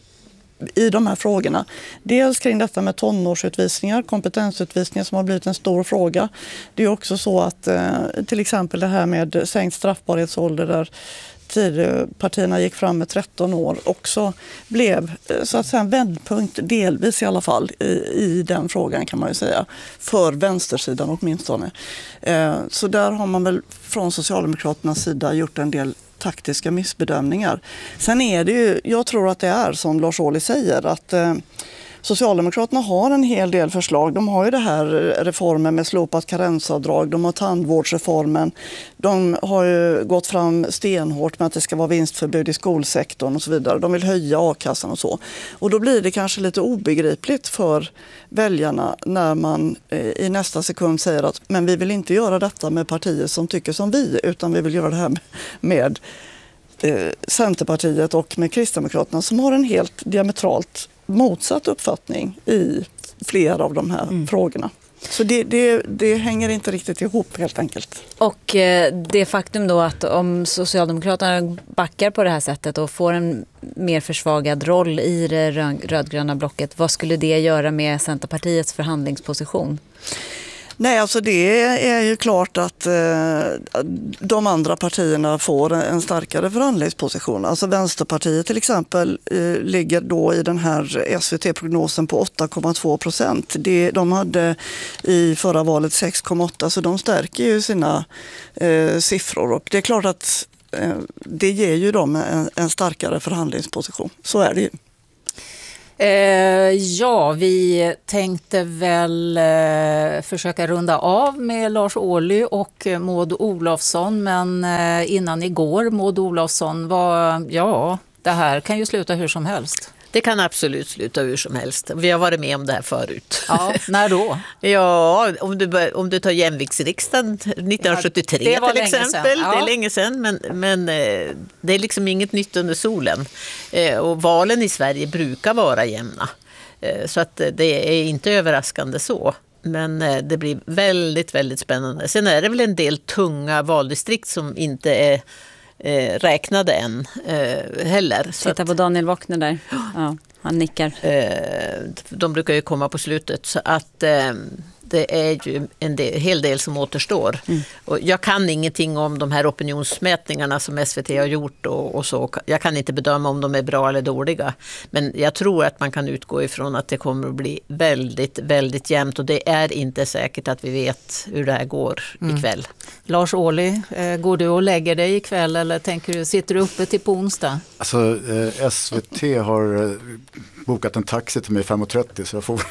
i de här frågorna. Dels kring detta med tonårsutvisningar, kompetensutvisningar som har blivit en stor fråga. Det är också så att eh, till exempel det här med sänkt straffbarhetsålder där Tidöpartierna gick fram med tretton år också blev så att säga en vändpunkt, delvis i alla fall, i, i den frågan kan man ju säga, för vänstersidan åtminstone. Eh, så där har man väl från Socialdemokraternas sida gjort en del taktiska missbedömningar. Sen är det ju, jag tror att det är som Lars Ohly säger, att eh, Socialdemokraterna har en hel del förslag. De har ju det här reformen med slopat karensavdrag, de har tandvårdsreformen, de har ju gått fram stenhårt med att det ska vara vinstförbud i skolsektorn och så vidare. De vill höja a-kassan och så. Och då blir det kanske lite obegripligt för väljarna när man eh, i nästa sekund säger att men vi vill inte göra detta med partier som tycker som vi, utan vi vill göra det här med, med eh, Centerpartiet och med Kristdemokraterna som har en helt diametralt motsatt uppfattning i flera av de här mm. frågorna. Så det, det, det hänger inte riktigt ihop helt enkelt. Och eh, det faktum då att om Socialdemokraterna backar på det här sättet och får en mer försvagad roll i det rödgröna blocket, vad skulle det göra med Centerpartiets förhandlingsposition? Nej, alltså det är ju klart att eh, de andra partierna får en starkare förhandlingsposition. Alltså Vänsterpartiet till exempel eh, ligger då i den här S V T-prognosen på åtta komma två procent. Det, de hade i förra valet sex komma åtta, så de stärker ju sina eh, siffror. Och det är klart att eh, det ger ju dem en, en starkare förhandlingsposition. Så är det ju. Eh, ja, vi tänkte väl eh, försöka runda av med Lars Ohly och Maud Olofsson, men eh, innan igår, Maud Olofsson, var, ja, det här kan ju sluta hur som helst. Det kan absolut sluta hur som helst. Vi har varit med om det här förut. Ja, när då? Ja, om du, om du tar jämviktsriksdagen nittonhundrasjuttiotre ja, till exempel. Ja. Det är länge sedan, men, men det är liksom inget nytt under solen. Och valen i Sverige brukar vara jämna. Så att det är inte överraskande så. Men det blir väldigt, väldigt spännande. Sen är det väl en del tunga valdistrikt som inte är Eh, räknade än eh, heller. Titta så på att, Daniel Wockner där. Ja, han nickar. Eh, de brukar ju komma på slutet. Så att eh, det är ju en del, hel del som återstår. Mm. Och jag kan ingenting om de här opinionsmätningarna som S V T har gjort och, och så. Jag kan inte bedöma om de är bra eller dåliga. Men jag tror att man kan utgå ifrån att det kommer att bli väldigt, väldigt jämnt. Och det är inte säkert att vi vet hur det här går mm. ikväll. Lars Ohly, eh, går du och lägger dig ikväll eller tänker du, sitter du uppe till på onsdag? Alltså eh, S V T har eh, bokat en taxi till mig fem och trettio så jag får,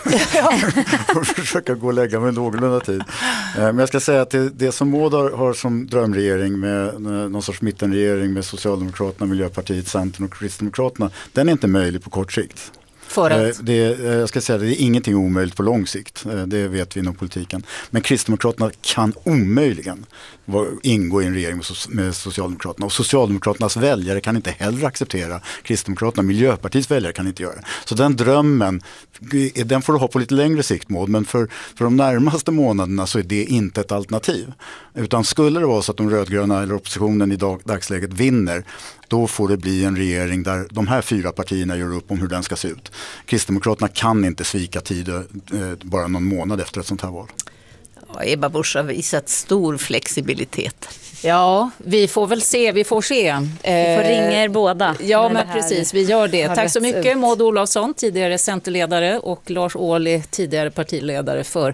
får försöka gå och lägga mig någorlunda tid. Eh, men jag ska säga att det, det som Maud har, har som drömregering med eh, någon sorts mittenregering med Socialdemokraterna, Miljöpartiet, Centern och Kristdemokraterna, den är inte möjlig på kort sikt. För att? Det, jag ska säga, det är ingenting omöjligt på lång sikt. Det vet vi inom politiken. Men Kristdemokraterna kan omöjligen ingå i en regering med Socialdemokraterna. Och Socialdemokraternas väljare kan inte heller acceptera Kristdemokraterna. Miljöpartiets väljare kan inte göra det. Så den drömmen, den får du ha på lite längre sikt, Maud. Men för, för de närmaste månaderna så är det inte ett alternativ. Utan skulle det vara så att de rödgröna eller oppositionen i dag, dagsläget vinner, då får det bli en regering där de här fyra partierna gör upp om hur den ska se ut. Kristdemokraterna kan inte svika tid eh, bara någon månad efter ett sånt här val. Ja, Ebba Busch har visat stor flexibilitet. Ja, vi får väl se, vi får se. Vi får ringa er båda. Ja, men precis, vi gör det. Tack så mycket ut. Maud Olofsson, tidigare centerledare, och Lars Ohly, tidigare partiledare för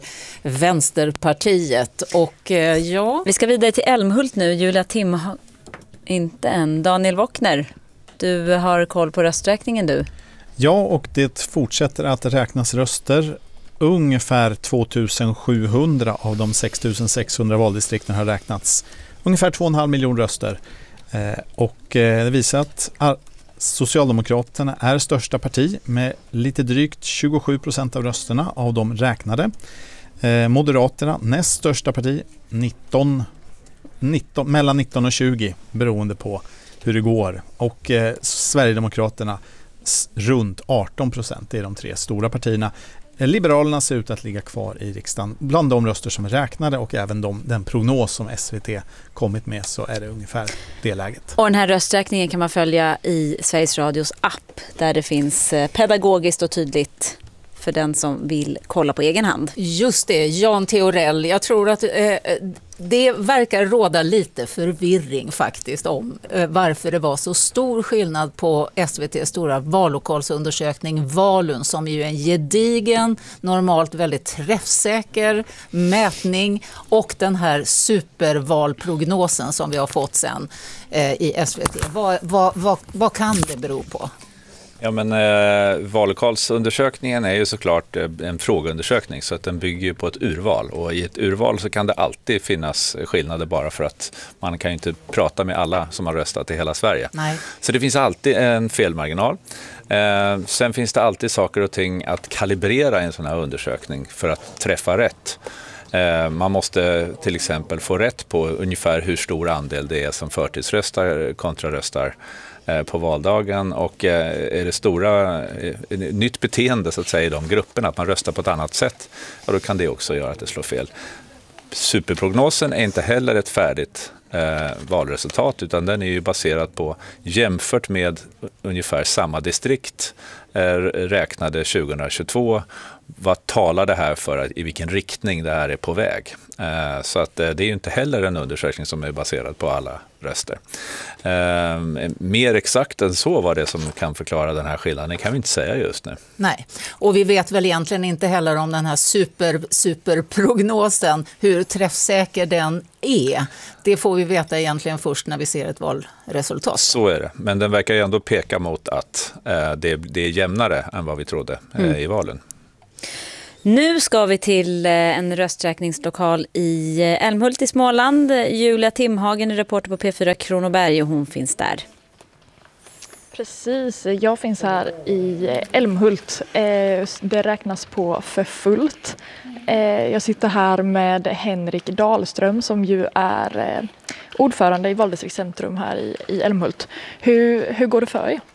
Vänsterpartiet. Och ja... Vi ska vidare till Älmhult nu, Julia Tim. Inte än. Daniel Wockner, du har koll på rösträkningen du. Ja, och det fortsätter att räknas röster. Ungefär tvåtusen sjuhundra av de sex tusen sexhundra valdistrikten har räknats. Ungefär två komma fem miljoner röster. Eh, och eh, det visar att Socialdemokraterna är största parti med lite drygt tjugosju procent av rösterna av de räknade. Eh, Moderaterna näst största parti, nitton, nitton, mellan nitton och tjugo beroende på hur det går. Och eh, Sverigedemokraterna s- runt arton procent, det är de tre stora partierna. Liberalerna ser ut att ligga kvar i riksdagen. Bland de röster som är räknade och även de, den prognos som S V T kommit med, så är det ungefär det läget. Och den här rösträkningen kan man följa i Sveriges Radios app där det finns pedagogiskt och tydligt för den som vill kolla på egen hand. Just det, Jan Theorell. Jag tror att eh, det verkar råda lite förvirring faktiskt om eh, varför det var så stor skillnad på S V T:s stora vallokalsundersökning Valun, som är ju en gedigen, normalt väldigt träffsäker mätning, och den här supervalprognosen som vi har fått sen eh, i S V T. Vad, vad, vad, vad kan det bero på? Ja, men eh, vallokalsundersökningen är ju såklart eh, en frågeundersökning, så att den bygger ju på ett urval, och i ett urval så kan det alltid finnas skillnader bara för att man kan ju inte prata med alla som har röstat i hela Sverige. Nej. Så det finns alltid en felmarginal. Eh, sen finns det alltid saker och ting att kalibrera i en sån här undersökning för att träffa rätt. Man måste till exempel få rätt på ungefär hur stor andel det är som förtidsröstar kontra röstar på valdagen, och är det stora nytt beteende så att säga i de grupperna, att man röstar på ett annat sätt, ja, då kan det också göra att det slår fel. Superprognosen är inte heller ett färdigt eh, valresultat, utan den är ju baserad på jämfört med ungefär samma distrikt eh, räknade tjugohundratjugotvå. Vad talar det här för, i vilken riktning det här är på väg? Eh, så att eh, det är ju inte heller en undersökning som är baserad på alla röster. Eh, mer exakt än så vad det som kan förklara den här skillnaden kan vi inte säga just nu. Nej, och vi vet väl egentligen inte heller om den här super, superprognosen, hur träffsäker den är. Det får vi veta egentligen först när vi ser ett valresultat. Så är det, men den verkar ju ändå peka mot att eh, det, det är jämnare än vad vi trodde eh, mm. i valen. Nu ska vi till en rösträkningslokal i Älmhult i Småland. Julia Timhagen är reporter på P fyra Kronoberg och hon finns där. Precis, jag finns här i Älmhult. Det räknas på för fullt. Jag sitter här med Henrik Dahlström som ju är ordförande i Valdistriktscentrum här i Älmhult. Hur, hur går det för er?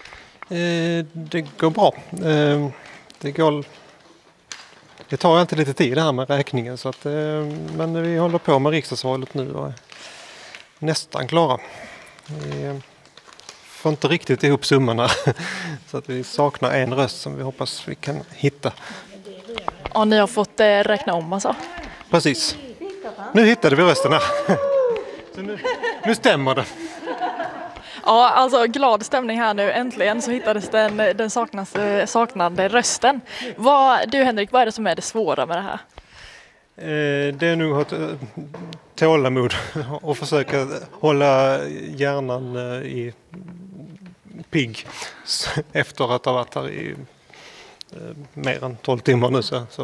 Det går bra. Det går... Det tar inte lite tid det här med räkningen, så att, men vi håller på med riksdagsvalet nu och är nästan klara. Vi får inte riktigt ihop summorna så att vi saknar en röst som vi hoppas vi kan hitta. Ja, ni har fått räkna om alltså? Precis. Nu hittade vi rösterna. Så nu, nu stämmer det. Ja, alltså glad stämning här nu. Äntligen så hittades den, den saknas, saknade rösten. Vad, du Henrik, vad är det som är det svåra med det här? Eh, det är nog att tålamod och försöka hålla hjärnan i pigg efter att ha varit här i eh, mer än tolv timmar nu så, så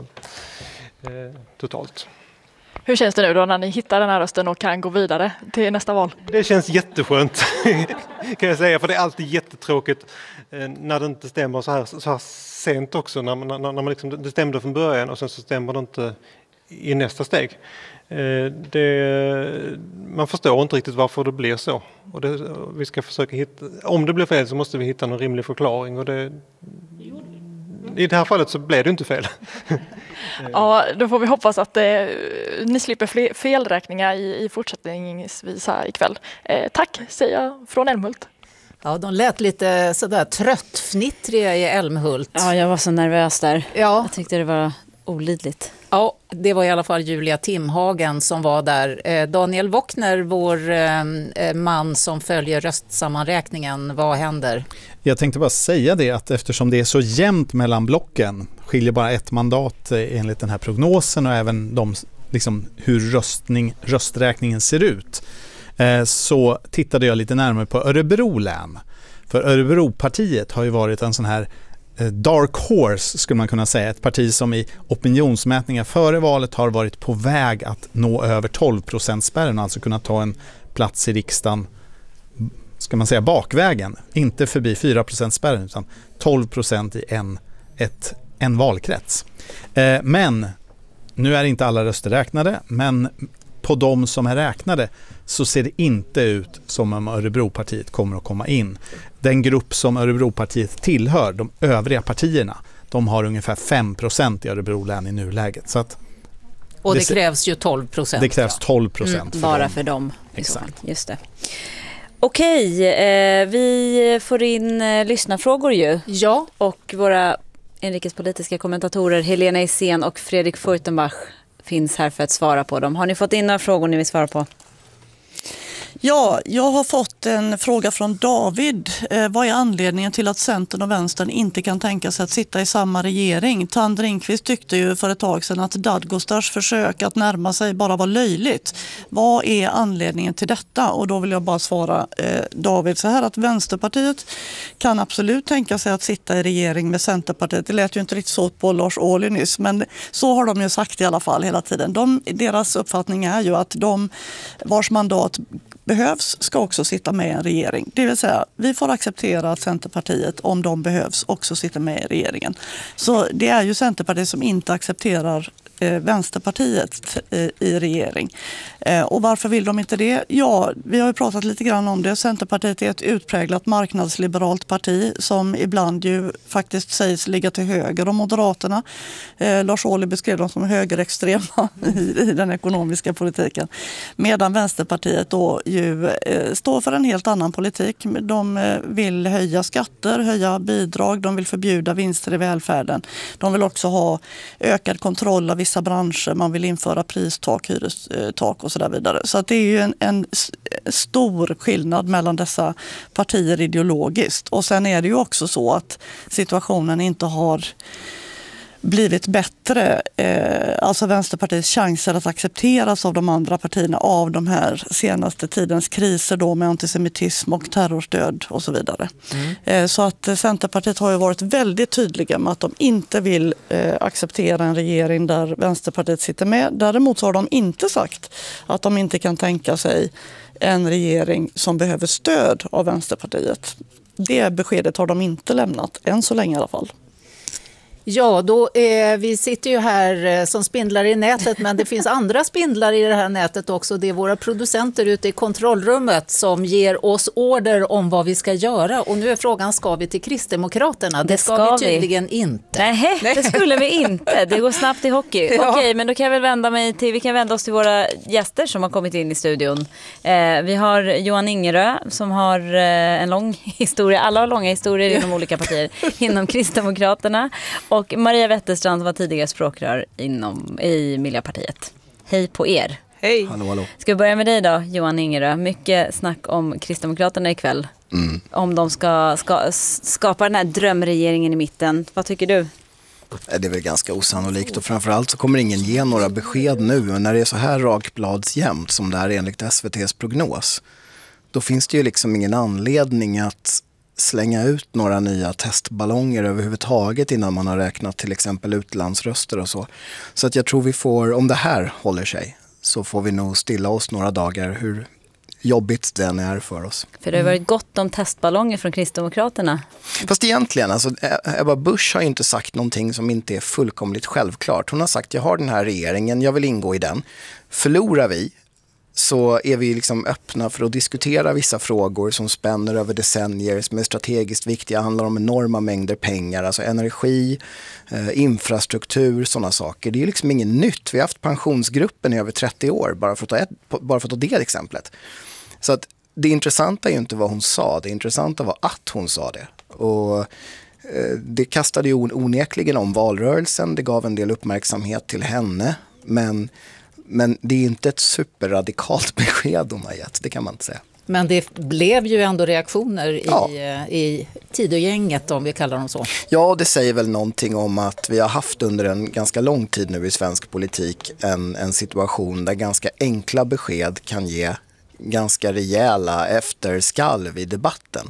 eh, totalt. Hur känns det nu då när ni hittar den här rösten och kan gå vidare till nästa val? Det känns jätteskönt kan jag säga, för det är alltid jättetråkigt eh, när det inte stämmer så här, så här sent också. När man, när, när man liksom, det stämde från början och sen så stämmer det inte i nästa steg. Eh, det, man förstår inte riktigt varför det blir så. Och det, vi ska försöka hitta, om det blir fel så måste vi hitta någon rimlig förklaring. Och det, i det här fallet så blev det inte fel. Ja, då får vi hoppas att eh, ni slipper fler felräkningar i, i fortsättningsvis här ikväll. Eh, tack, säger jag från Älmhult. Ja, de lät lite sådär tröttfnittriga i Älmhult. Ja, jag var så nervös där. Ja. Jag tyckte det var olidligt. Ja, det var i alla fall Julia Timhagen som var där. Eh, Daniel Wockner, vår eh, man som följer röstsammanräkningen, vad händer? Jag tänkte bara säga det att eftersom det är så jämnt mellan blocken, skiljer bara ett mandat enligt den här prognosen och även de, liksom, hur röstning, rösträkningen ser ut, eh, så tittade jag lite närmare på Örebro län. För Örebropartiet har ju varit en sån här dark horse skulle man kunna säga, ett parti som i opinionsmätningar före valet har varit på väg att nå över tolv procent spärren, alltså kunna ta en plats i riksdagen, ska man säga bakvägen, inte förbi fyra procent spärren utan tolv procent i en, ett, en valkrets. Eh, men nu är inte alla röster räknade, men på de som är räknade så ser det inte ut som om Örebropartiet kommer att komma in. Den grupp som Örebropartiet tillhör, de övriga partierna, de har ungefär fem procent i Örebro län i nuläget. Så att och det, det krävs ju tolv procent. Det krävs tolv procent. Mm, för bara dem. för dem. Exakt. Just det. Okej, eh, vi får in eh, lyssnarfrågor ju. Ja. Och våra inrikespolitiska kommentatorer Helena Isén och Fredrik Furtenbach finns här för att svara på dem. Har ni fått in några frågor ni vill svara på? Ja, jag har fått en fråga från David. Eh, vad är anledningen till att Centern och Vänstern inte kan tänka sig att sitta i samma regering? Tand Ringqvist tyckte ju för ett tag sedan att Dadgostars försök att närma sig bara var löjligt. Vad är anledningen till detta? Och då vill jag bara svara eh, David så här, att Vänsterpartiet kan absolut tänka sig att sitta i regering med Centerpartiet. Det lät ju inte riktigt så på Lars Ohly nyss, men så har de ju sagt i alla fall hela tiden. De, deras uppfattning är ju att de vars mandat behövs ska också sitta med i en regering. Det vill säga, vi får acceptera att Centerpartiet, om de behövs, också sitter med i regeringen. Så det är ju Centerpartiet som inte accepterar eh, Vänsterpartiet eh, i regering. Eh, och varför vill de inte det? Ja, vi har ju pratat lite grann om det. Centerpartiet är ett utpräglat marknadsliberalt parti som ibland ju faktiskt sägs ligga till höger om Moderaterna. Eh, Lars Ohly beskrev dem som högerextrema i, i den ekonomiska politiken. Medan Vänsterpartiet då ju eh, står för en helt annan politik. De eh, vill höja skatter, höja bidrag, de vill förbjuda vinster i välfärden. De vill också ha ökad kontroll av vissa branscher, man vill införa pristak, hyrestak och så där vidare. Så att det är ju en, en stor skillnad mellan dessa partier ideologiskt. Och sen är det ju också så att situationen inte har blivit bättre, eh, alltså Vänsterpartiets chanser att accepteras av de andra partierna av de här senaste tidens kriser då med antisemitism och terrorstöd och så vidare. Mm. Eh, så att Centerpartiet har ju varit väldigt tydliga med att de inte vill eh, acceptera en regering där Vänsterpartiet sitter med. Däremot har de inte sagt att de inte kan tänka sig en regering som behöver stöd av Vänsterpartiet. Det beskedet har de inte lämnat, än så länge i alla fall. Ja, då är, vi sitter ju här eh, som spindlar i nätet, men det finns andra spindlar i det här nätet också. Det är våra producenter ute i kontrollrummet som ger oss order om vad vi ska göra. Och nu är frågan, ska vi till Kristdemokraterna? Det, det ska, ska vi tydligen vi. inte. Nej, det skulle vi inte. Det går snabbt i hockey. Ja. Okej, men då kan jag väl vända mig till, vi kan vända oss till våra gäster som har kommit in i studion. Eh, vi har Johan Ingerö som har eh, en lång historia, alla har långa historier inom olika partier, inom Kristdemokraterna. Och Maria Wetterstrand som var tidigare språkrör inom, i Miljöpartiet. Hej på er. Hej. Hallå, hallå. Ska vi börja med dig då, Johan Ingerö? Mycket snack om Kristdemokraterna ikväll. Mm. Om de ska, ska skapa den här drömregeringen i mitten. Vad tycker du? Det är väl ganska osannolikt och framförallt så kommer ingen ge några besked nu. Men när det är så här rakbladsjämnt som det är enligt S V T:s prognos, då finns det ju liksom ingen anledning att slänga ut några nya testballonger överhuvudtaget innan man har räknat till exempel utlandsröster och så. Så att jag tror vi får, om det här håller sig, så får vi nog stilla oss några dagar hur jobbigt den är för oss. För det har varit gott om testballonger från Kristdemokraterna. Fast egentligen, alltså, Ebba Busch har ju inte sagt någonting som inte är fullkomligt självklart. Hon har sagt, jag har den här regeringen, jag vill ingå i den. Förlorar vi, så är vi liksom öppna för att diskutera vissa frågor som spänner över decennier, som är strategiskt viktiga, handlar om enorma mängder pengar, alltså energi, eh, infrastruktur, sådana saker. Det är liksom inget nytt. Vi har haft pensionsgruppen i över trettio år, bara för att ta, ett, bara för att ta det exemplet. Så att det intressanta är ju inte vad hon sa, det intressanta var att hon sa det. Och eh, det kastade ju onekligen om valrörelsen, det gav en del uppmärksamhet till henne, men Men det är inte ett superradikalt besked de har gett, det kan man inte säga. Men det blev ju ändå reaktioner i, ja. i Tidögänget, om vi kallar dem så. Ja, det säger väl någonting om att vi har haft under en ganska lång tid nu i svensk politik en, en situation där ganska enkla besked kan ge ganska rejäla efterskalv i debatten.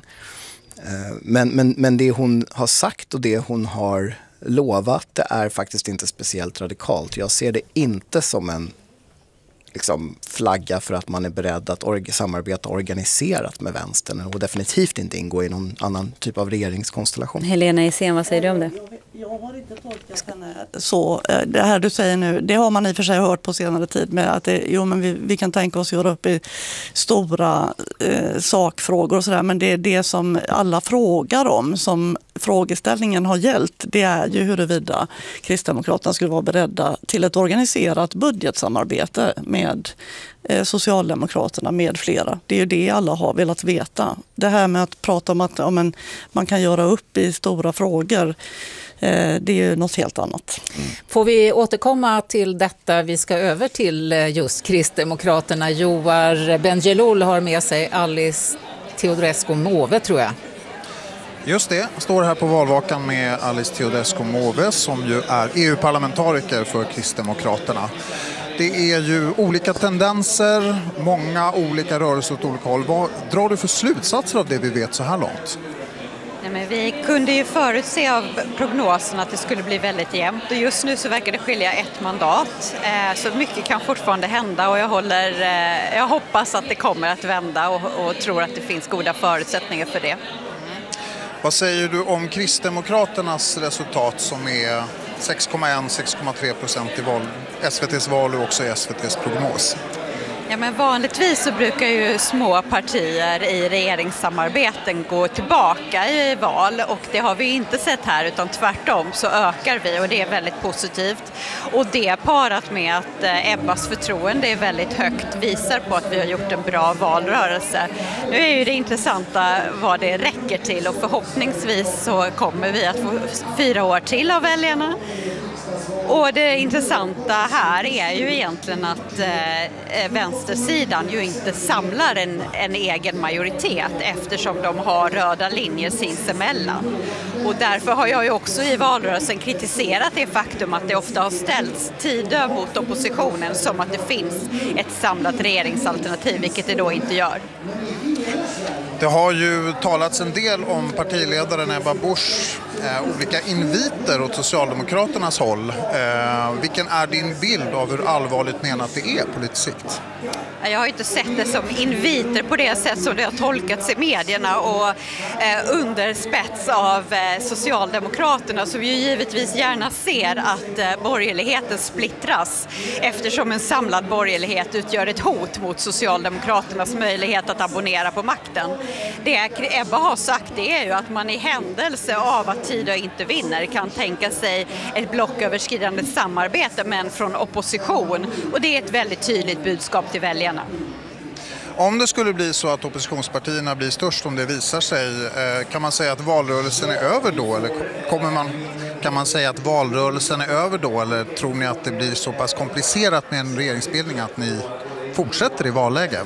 Men, men, men det hon har sagt och det hon har lovat, det är faktiskt inte speciellt radikalt. Jag ser det inte som en liksom, flagga för att man är beredd att org- samarbeta organiserat med vänstern och definitivt inte ingå i någon annan typ av regeringskonstellation. Helena Isen, vad säger du om det? Jag har inte tolkat henne så. Det här du säger nu, det har man i och för sig hört på senare tid med att det, jo, men vi, vi kan tänka oss göra upp i stora eh, sakfrågor och sådär, men det är det som alla frågar om, som frågeställningen har gällt, det är ju huruvida Kristdemokraterna skulle vara beredda till ett organiserat budgetsamarbete med eh, Socialdemokraterna med flera. Det är ju det alla har velat veta. Det här med att prata om att ja, men, man kan göra upp i stora frågor, det är ju något helt annat. Får vi återkomma till detta? Vi ska över till just Kristdemokraterna. Joar Bendjelloul har med sig Alice Teodorescu Måwe, tror jag. Just det, står här på valvakan med Alice Teodorescu Måwe som ju är E U-parlamentariker för Kristdemokraterna. Det är ju olika tendenser, många olika rörelser åt olika håll. Vad drar du för slutsatser av det vi vet så här långt? Nej, men vi kunde ju förutse av prognosen att det skulle bli väldigt jämnt och just nu så verkar det skilja ett mandat. Så mycket kan fortfarande hända och jag, håller, jag hoppas att det kommer att vända och, och tror att det finns goda förutsättningar för det. Vad säger du om Kristdemokraternas resultat som är sex komma ett till sex komma tre procent i val, S V T:s val och också i S V T:s prognos. Ja, men vanligtvis så brukar ju små partier i regeringssamarbeten gå tillbaka i val och det har vi inte sett här utan tvärtom så ökar vi och det är väldigt positivt. Och det parat med att Ebbas förtroende är väldigt högt visar på att vi har gjort en bra valrörelse. Nu är ju det intressanta vad det räcker till och förhoppningsvis så kommer vi att få fyra år till av väljarna. Och det intressanta här är ju egentligen att eh, vänstersidan ju inte samlar en, en egen majoritet eftersom de har röda linjer sinsemellan. Och därför har jag ju också i valrörelsen kritiserat det faktum att det ofta har ställts tider mot oppositionen som att det finns ett samlat regeringsalternativ, vilket det då inte gör. Det har ju talats en del om partiledaren Ebba Busch, eh, olika inviter åt Socialdemokraternas håll. Eh, vilken är din bild av hur allvarligt menat det är på lite sikt? Jag har ju inte sett det som inviter på det sätt som det har tolkats i medierna och eh, under spets av eh, Socialdemokraterna som ju givetvis gärna ser att eh, borgerligheten splittras eftersom en samlad borgerlighet utgör ett hot mot Socialdemokraternas möjlighet att abonnera på makten. Det Ebba har sagt det är ju att man i händelse av att Tidö inte vinner kan tänka sig ett blocköverskridande samarbete men från opposition och det är ett väldigt tydligt budskap till väljarna. Om det skulle bli så att oppositionspartierna blir störst om det visar sig, kan man säga att valrörelsen är över då? Eller kommer man, kan man säga att valrörelsen är över då? Eller tror ni att det blir så pass komplicerat med en regeringsbildning att ni fortsätter i valläge?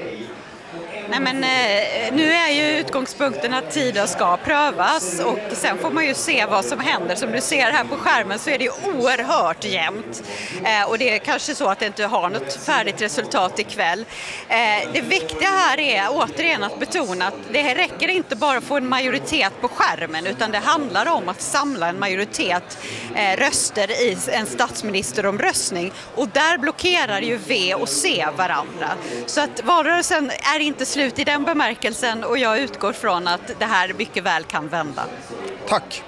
Nej, men nu är ju utgångspunkten att Tidö ska prövas och sen får man ju se vad som händer. Som du ser här på skärmen så är det oerhört jämnt och det är kanske så att det inte har något färdigt resultat ikväll. Det viktiga här är återigen att betona att det räcker inte bara att få en majoritet på skärmen utan det handlar om att samla en majoritet röster i en statsministeromröstning och där blockerar ju V och C varandra. Så att valrörelsen är inte slut i den bemärkelsen och jag utgår från att det här mycket väl kan vända. Tack.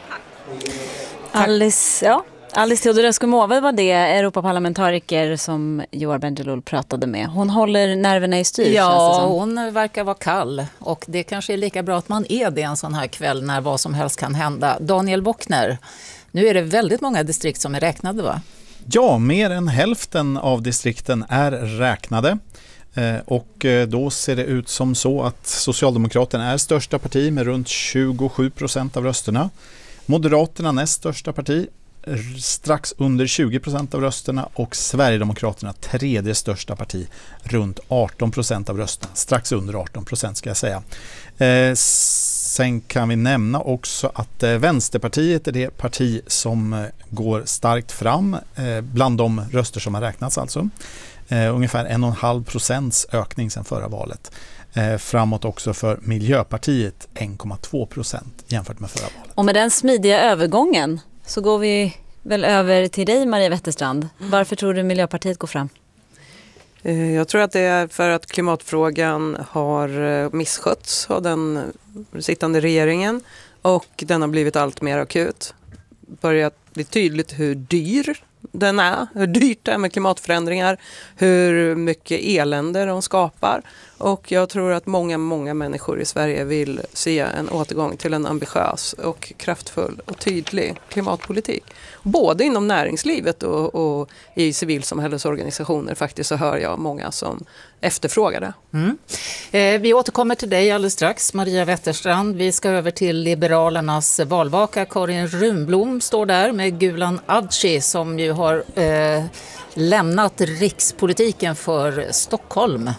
Alice, ja. Alice Teodorescu-Måwe var det Europaparlamentariker som Joar Bendjelloul pratade med. Hon håller nerverna i styr. Ja, hon verkar vara kall och det kanske är lika bra att man är det en sån här kväll när vad som helst kan hända. Daniel Bockner, nu är det väldigt många distrikt som är räknade, va? Ja, mer än hälften av distrikten är räknade. Och då ser det ut som så att Socialdemokraterna är största parti med runt tjugosju procent av rösterna. Moderaterna näst största parti, strax under tjugo procent av rösterna och Sverigedemokraterna tredje största parti, runt arton procent av rösterna, strax under arton procent ska jag säga. Eh, sen kan vi nämna också att eh, Vänsterpartiet är det parti som eh, går starkt fram eh, bland de röster som har räknats alltså. Uh, ungefär en och en halv procents ökning sedan förra valet. Uh, framåt också för Miljöpartiet en komma två procent jämfört med förra valet. Och med den smidiga övergången så går vi väl över till dig, Maria Wetterstrand. Varför tror du Miljöpartiet går fram? Uh, jag tror att det är för att klimatfrågan har misskötts av den sittande regeringen och den har blivit allt mer akut. Börjat bli tydligt hur dyr den är, hur dyrt det är med klimatförändringar, hur mycket elände de skapar. Och jag tror att många, många människor i Sverige vill se en återgång till en ambitiös och kraftfull och tydlig klimatpolitik. Både inom näringslivet och, och i civilsamhällesorganisationer faktiskt så hör jag många som efterfrågar det. Mm. Eh, vi återkommer till dig alldeles strax, Maria Wetterstrand. Vi ska över till Liberalernas valvaka. Karin Runblom står där med Gulan Avci som ju har eh, lämnat rikspolitiken för Stockholm.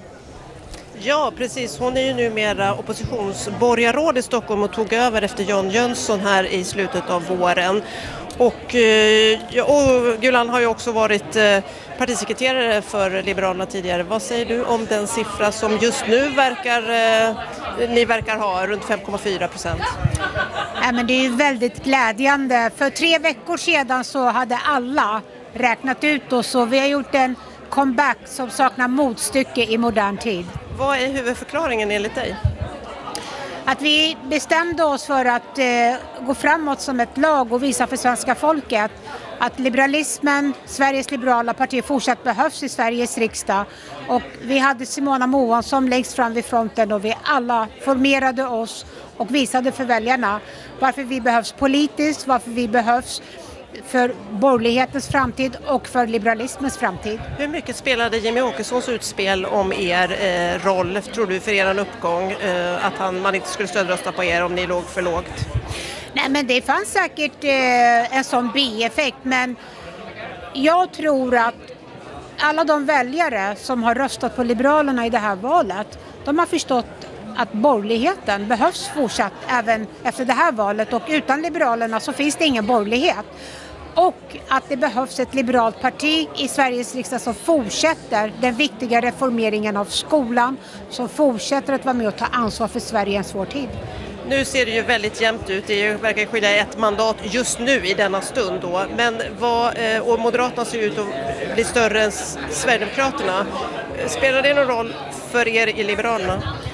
Ja, precis. Hon är ju numera oppositionsborgarråd i Stockholm och tog över efter Jan Jönsson här i slutet av våren. Och, och Gulan har ju också varit partisekreterare för Liberalerna tidigare. Vad säger du om den siffra som just nu verkar, ni verkar ha, runt fem komma fyra procent? Ja, men det är ju väldigt glädjande. För tre veckor sedan så hade alla räknat ut oss och vi har gjort en comeback som saknar motstycke i modern tid. Vad är huvudförklaringen enligt dig? Att vi bestämde oss för att eh, gå framåt som ett lag och visa för svenska folket att liberalismen, Sveriges liberala parti, fortsatt behövs i Sveriges riksdag. Och vi hade Simona Moansson längst fram vid fronten och vi alla formerade oss och visade för väljarna varför vi behövs politiskt, varför vi behövs för borgerlighetens framtid och för liberalismens framtid. Hur mycket spelade Jimmie Åkessons utspel om er eh, roll, tror du, för er uppgång? Eh, att han, man inte skulle stödrösta på er om ni låg för lågt? Nej, men det fanns säkert eh, en sån bieffekt, men jag tror att alla de väljare som har röstat på Liberalerna i det här valet, de har förstått att borgerligheten behövs fortsatt även efter det här valet, och utan Liberalerna så finns det ingen borgerlighet. Och att det behövs ett liberalt parti i Sveriges riksdag som fortsätter den viktiga reformeringen av skolan, som fortsätter att vara med och ta ansvar för Sverige i en svår tid. Nu ser det ju väldigt jämnt ut, det verkar skilja ett mandat just nu i denna stund då. Men vad, och Moderaterna ser ut att bli större än Sverigedemokraterna. Spelar det någon roll för er i Liberalerna?